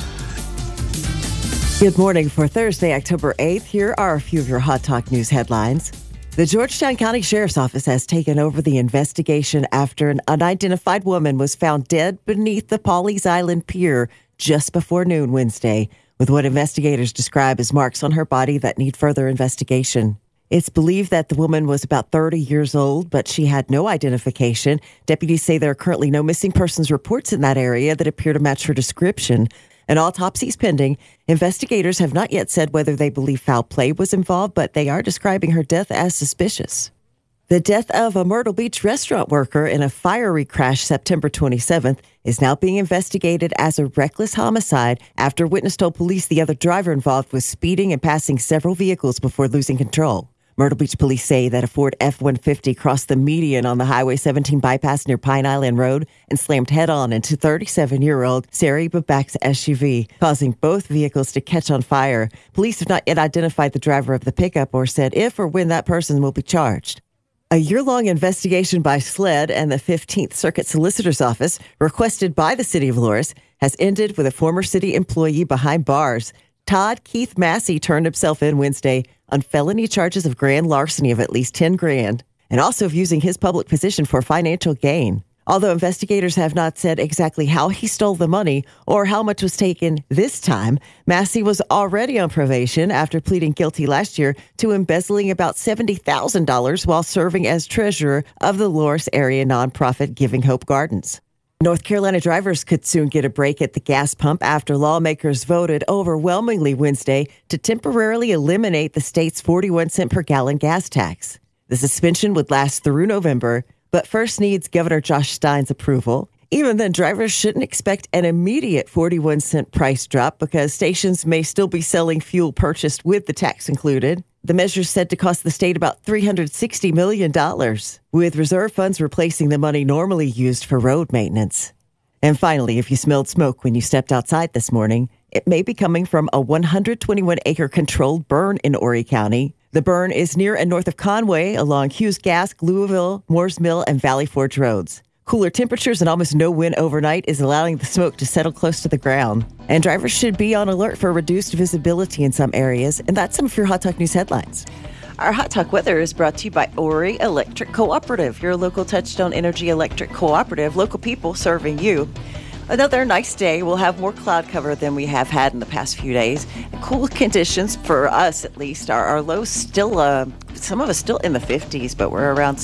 Speaker 4: Good morning for Thursday, October 8th. Here are a few of your Hot Talk News headlines. The Georgetown County Sheriff's Office has taken over the investigation after an unidentified woman was found dead beneath the Pawleys Island Pier just before noon Wednesday, with what investigators describe as marks on her body that need further investigation. It's believed that the woman was about 30 years old, but she had no identification. Deputies say there are currently no missing persons reports in that area that appear to match her description. An autopsy is pending. Investigators have not yet said whether they believe foul play was involved, but they are describing her death as suspicious. The death of a Myrtle Beach restaurant worker in a fiery crash September 27th is now being investigated as a reckless homicide after a witness told police the other driver involved was speeding and passing several vehicles before losing control. Myrtle Beach police say that a Ford F-150 crossed the median on the Highway 17 bypass near Pine Island Road and slammed head-on into 37-year-old Sari Babak's SUV, causing both vehicles to catch on fire. Police have not yet identified the driver of the pickup or said if or when that person will be charged. A year-long investigation by SLED and the 15th Circuit Solicitor's Office, requested by the City of Loris, has ended with a former city employee behind bars. Todd Keith Massey turned himself in Wednesday on felony charges of grand larceny of at least $10,000 and also of using his public position for financial gain. Although investigators have not said exactly how he stole the money or how much was taken this time, Massey was already on probation after pleading guilty last year to embezzling about $70,000 while serving as treasurer of the Loris area nonprofit Giving Hope Gardens. North Carolina drivers could soon get a break at the gas pump after lawmakers voted overwhelmingly Wednesday to temporarily eliminate the state's 41-cent per gallon gas tax. The suspension would last through November, but first needs Governor Josh Stein's approval. Even then, drivers shouldn't expect an immediate 41-cent price drop because stations may still be selling fuel purchased with the tax included. The measure is said to cost the state about $360 million, with reserve funds replacing the money normally used for road maintenance. And finally, if you smelled smoke when you stepped outside this morning, it may be coming from a 121-acre controlled burn in Horry County. The burn is near and north of Conway along Hughes Gask, Louisville, Moores Mill, and Valley Forge roads. Cooler temperatures and almost no wind overnight is allowing the smoke to settle close to the ground. And drivers should be on alert for reduced visibility in some areas. And that's some of your Hot Talk News headlines. Our Hot Talk weather is brought to you by Horry Electric Cooperative, your local Touchstone Energy Electric Cooperative, local people serving you. Another nice day. We'll have more cloud cover than we have had in the past few days. Cool conditions for us, at least. Our lows still, some of us still in the 50s, but we're around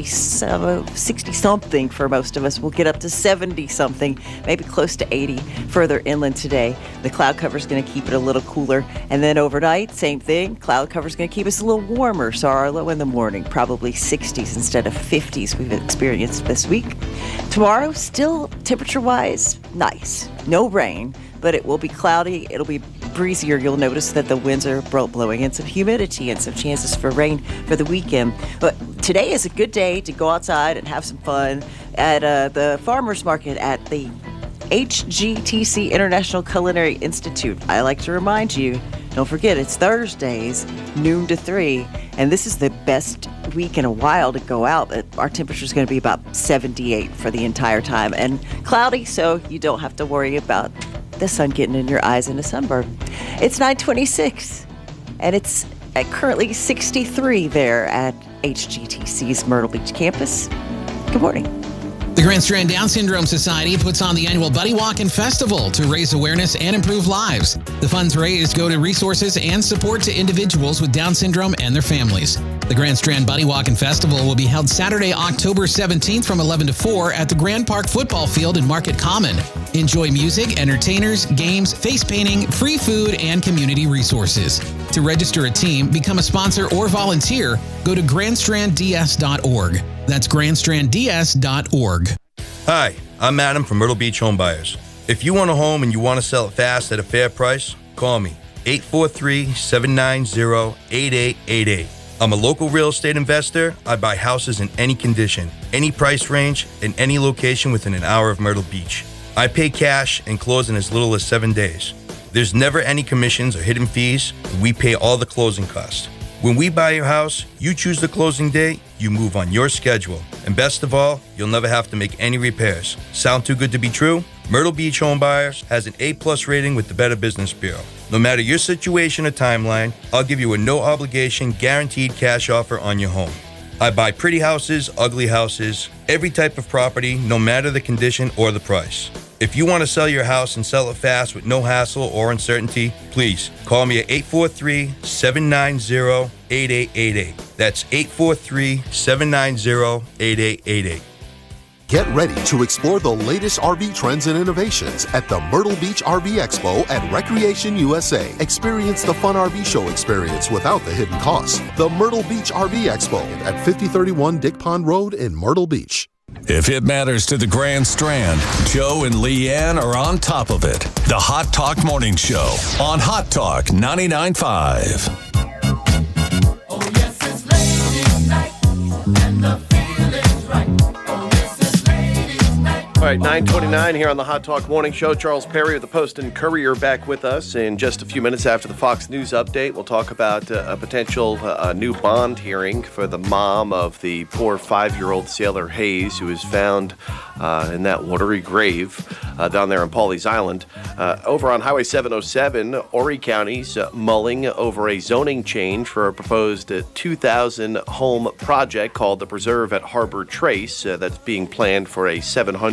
Speaker 4: 60-something for most of us. We'll get up to 70-something, maybe close to 80 further inland today. The cloud cover is going to keep it a little cooler. And then overnight, same thing. Cloud cover is going to keep us a little warmer. So our low in the morning, probably 60s instead of 50s we've experienced this week. Tomorrow, still temperature-wise, nice. No rain, but it will be cloudy. It'll be breezier. You'll notice that the winds are blowing and some humidity and some chances for rain for the weekend. But today is a good day to go outside and have some fun at the farmers market at the HGTC International Culinary Institute. I like to remind you, don't forget, it's Thursdays, noon to 3, and this is the best week in a while to go out. Our temperature is going to be about 78 for the entire time, and cloudy, so you don't have to worry about the sun getting in your eyes in a sunburn. It's 9:26, and it's currently 63 there at HGTC's Myrtle Beach campus. Good morning.
Speaker 21: The Grand Strand Down Syndrome Society puts on the annual Buddy Walk and Festival to raise awareness and improve lives. The funds raised go to resources and support to individuals with Down syndrome and their families. The Grand Strand Buddy Walk and Festival will be held Saturday, October 17th from 11 to 4 at the Grand Park Football Field in Market Common. Enjoy music, entertainers, games, face painting, free food, and community resources. To register a team, become a sponsor, or volunteer, go to grandstrandds.org. That's grandstrandds.org.
Speaker 22: Hi, I'm Adam from Myrtle Beach Home Buyers. If you want a home and you want to sell it fast at a fair price, call me, 843-790-8888. I'm a local real estate investor. I buy houses in any condition, any price range, and any location within an hour of Myrtle Beach. I pay cash and close in as little as 7 days. There's never any commissions or hidden fees, and we pay all the closing costs. When we buy your house, you choose the closing date, you move on your schedule. And best of all, you'll never have to make any repairs. Sound too good to be true? Myrtle Beach Home Buyers has an A+ rating with the Better Business Bureau. No matter your situation or timeline, I'll give you a no-obligation, guaranteed cash offer on your home. I buy pretty houses, ugly houses, every type of property, no matter the condition or the price. If you want to sell your house and sell it fast with no hassle or uncertainty, please call me at 843-790-8888. That's 843-790-8888.
Speaker 6: Get ready to explore the latest RV trends and innovations at the Myrtle Beach RV Expo at Recreation USA. Experience the fun RV show experience without the hidden costs. The Myrtle Beach RV Expo at 5031 Dick Pond Road in Myrtle Beach.
Speaker 1: If it matters to the Grand Strand, Joe and Leanne are on top of it. The Hot Talk Morning Show on Hot Talk 99.5.
Speaker 23: Oh, yes, it's ladies' night, and the feeling's right. Oh, yes, it's ladies' night.
Speaker 2: All right, 9:29 here on the Hot Talk Morning Show. Charles Perry of the Post and Courier back with us. In just a few minutes after the Fox News update, we'll talk about a potential new bond hearing for the mom of the poor 5-year-old Sailor Hayes, who was found in that watery grave down there on Pawleys Island. Over on Highway 707, Horry County's mulling over a zoning change for a proposed 2,000-home project called the Preserve at Harbor Trace that's being planned for a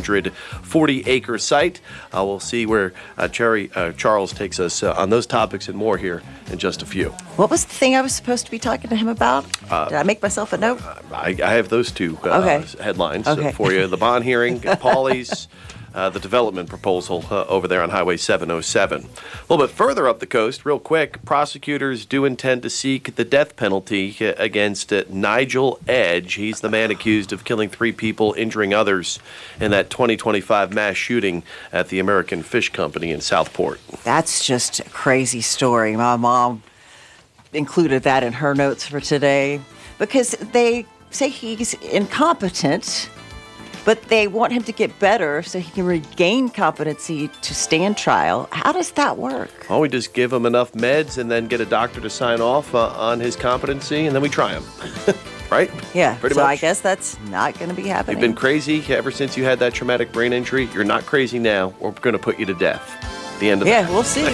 Speaker 2: 740-acre site. We'll see where Charles takes us on those topics and more here in just a few.
Speaker 4: What was the thing I was supposed to be talking to him about? Did I make myself a note?
Speaker 2: I have those two headlines for you. The bond hearing, Pawleys, the development proposal over there on Highway 707. A little bit further up the coast, real quick, prosecutors do intend to seek the death penalty against Nigel Edge. He's the man accused of killing 3 people, injuring others in that 2025 mass shooting at the American Fish Company in Southport.
Speaker 4: That's just a crazy story. My mom included that in her notes for today because they say he's incompetent, but they want him to get better so he can regain competency to stand trial. How does that work?
Speaker 2: Well, we just give him enough meds and then get a doctor to sign off on his competency, and then we try him. Right?
Speaker 4: Yeah,
Speaker 2: pretty
Speaker 4: so
Speaker 2: much.
Speaker 4: I guess that's not going to be happening.
Speaker 2: You've been crazy ever since you had that traumatic brain injury. You're not crazy now. We're going to put you to death. The end of that.
Speaker 4: Yeah, we'll see.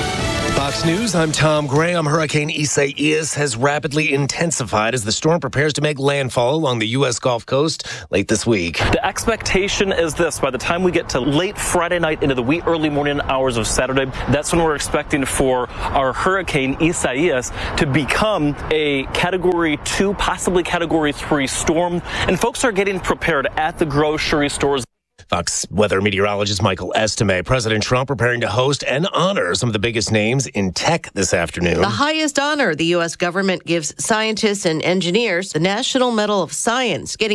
Speaker 3: Fox News, I'm Tom Graham. Hurricane Isaias has rapidly intensified as the storm prepares to make landfall along the U.S. Gulf Coast late this week.
Speaker 5: The expectation is this: by the time we get to late Friday night into the wee early morning hours of Saturday, that's when we're expecting for our Hurricane Isaias to become a Category 2, possibly Category 3 storm. And folks are getting prepared at the grocery stores.
Speaker 3: Fox weather meteorologist Michael Estime. President Trump preparing to host and honor some of the biggest names in tech this afternoon.
Speaker 8: The highest honor the U.S. government gives scientists and engineers, the National Medal of Science, getting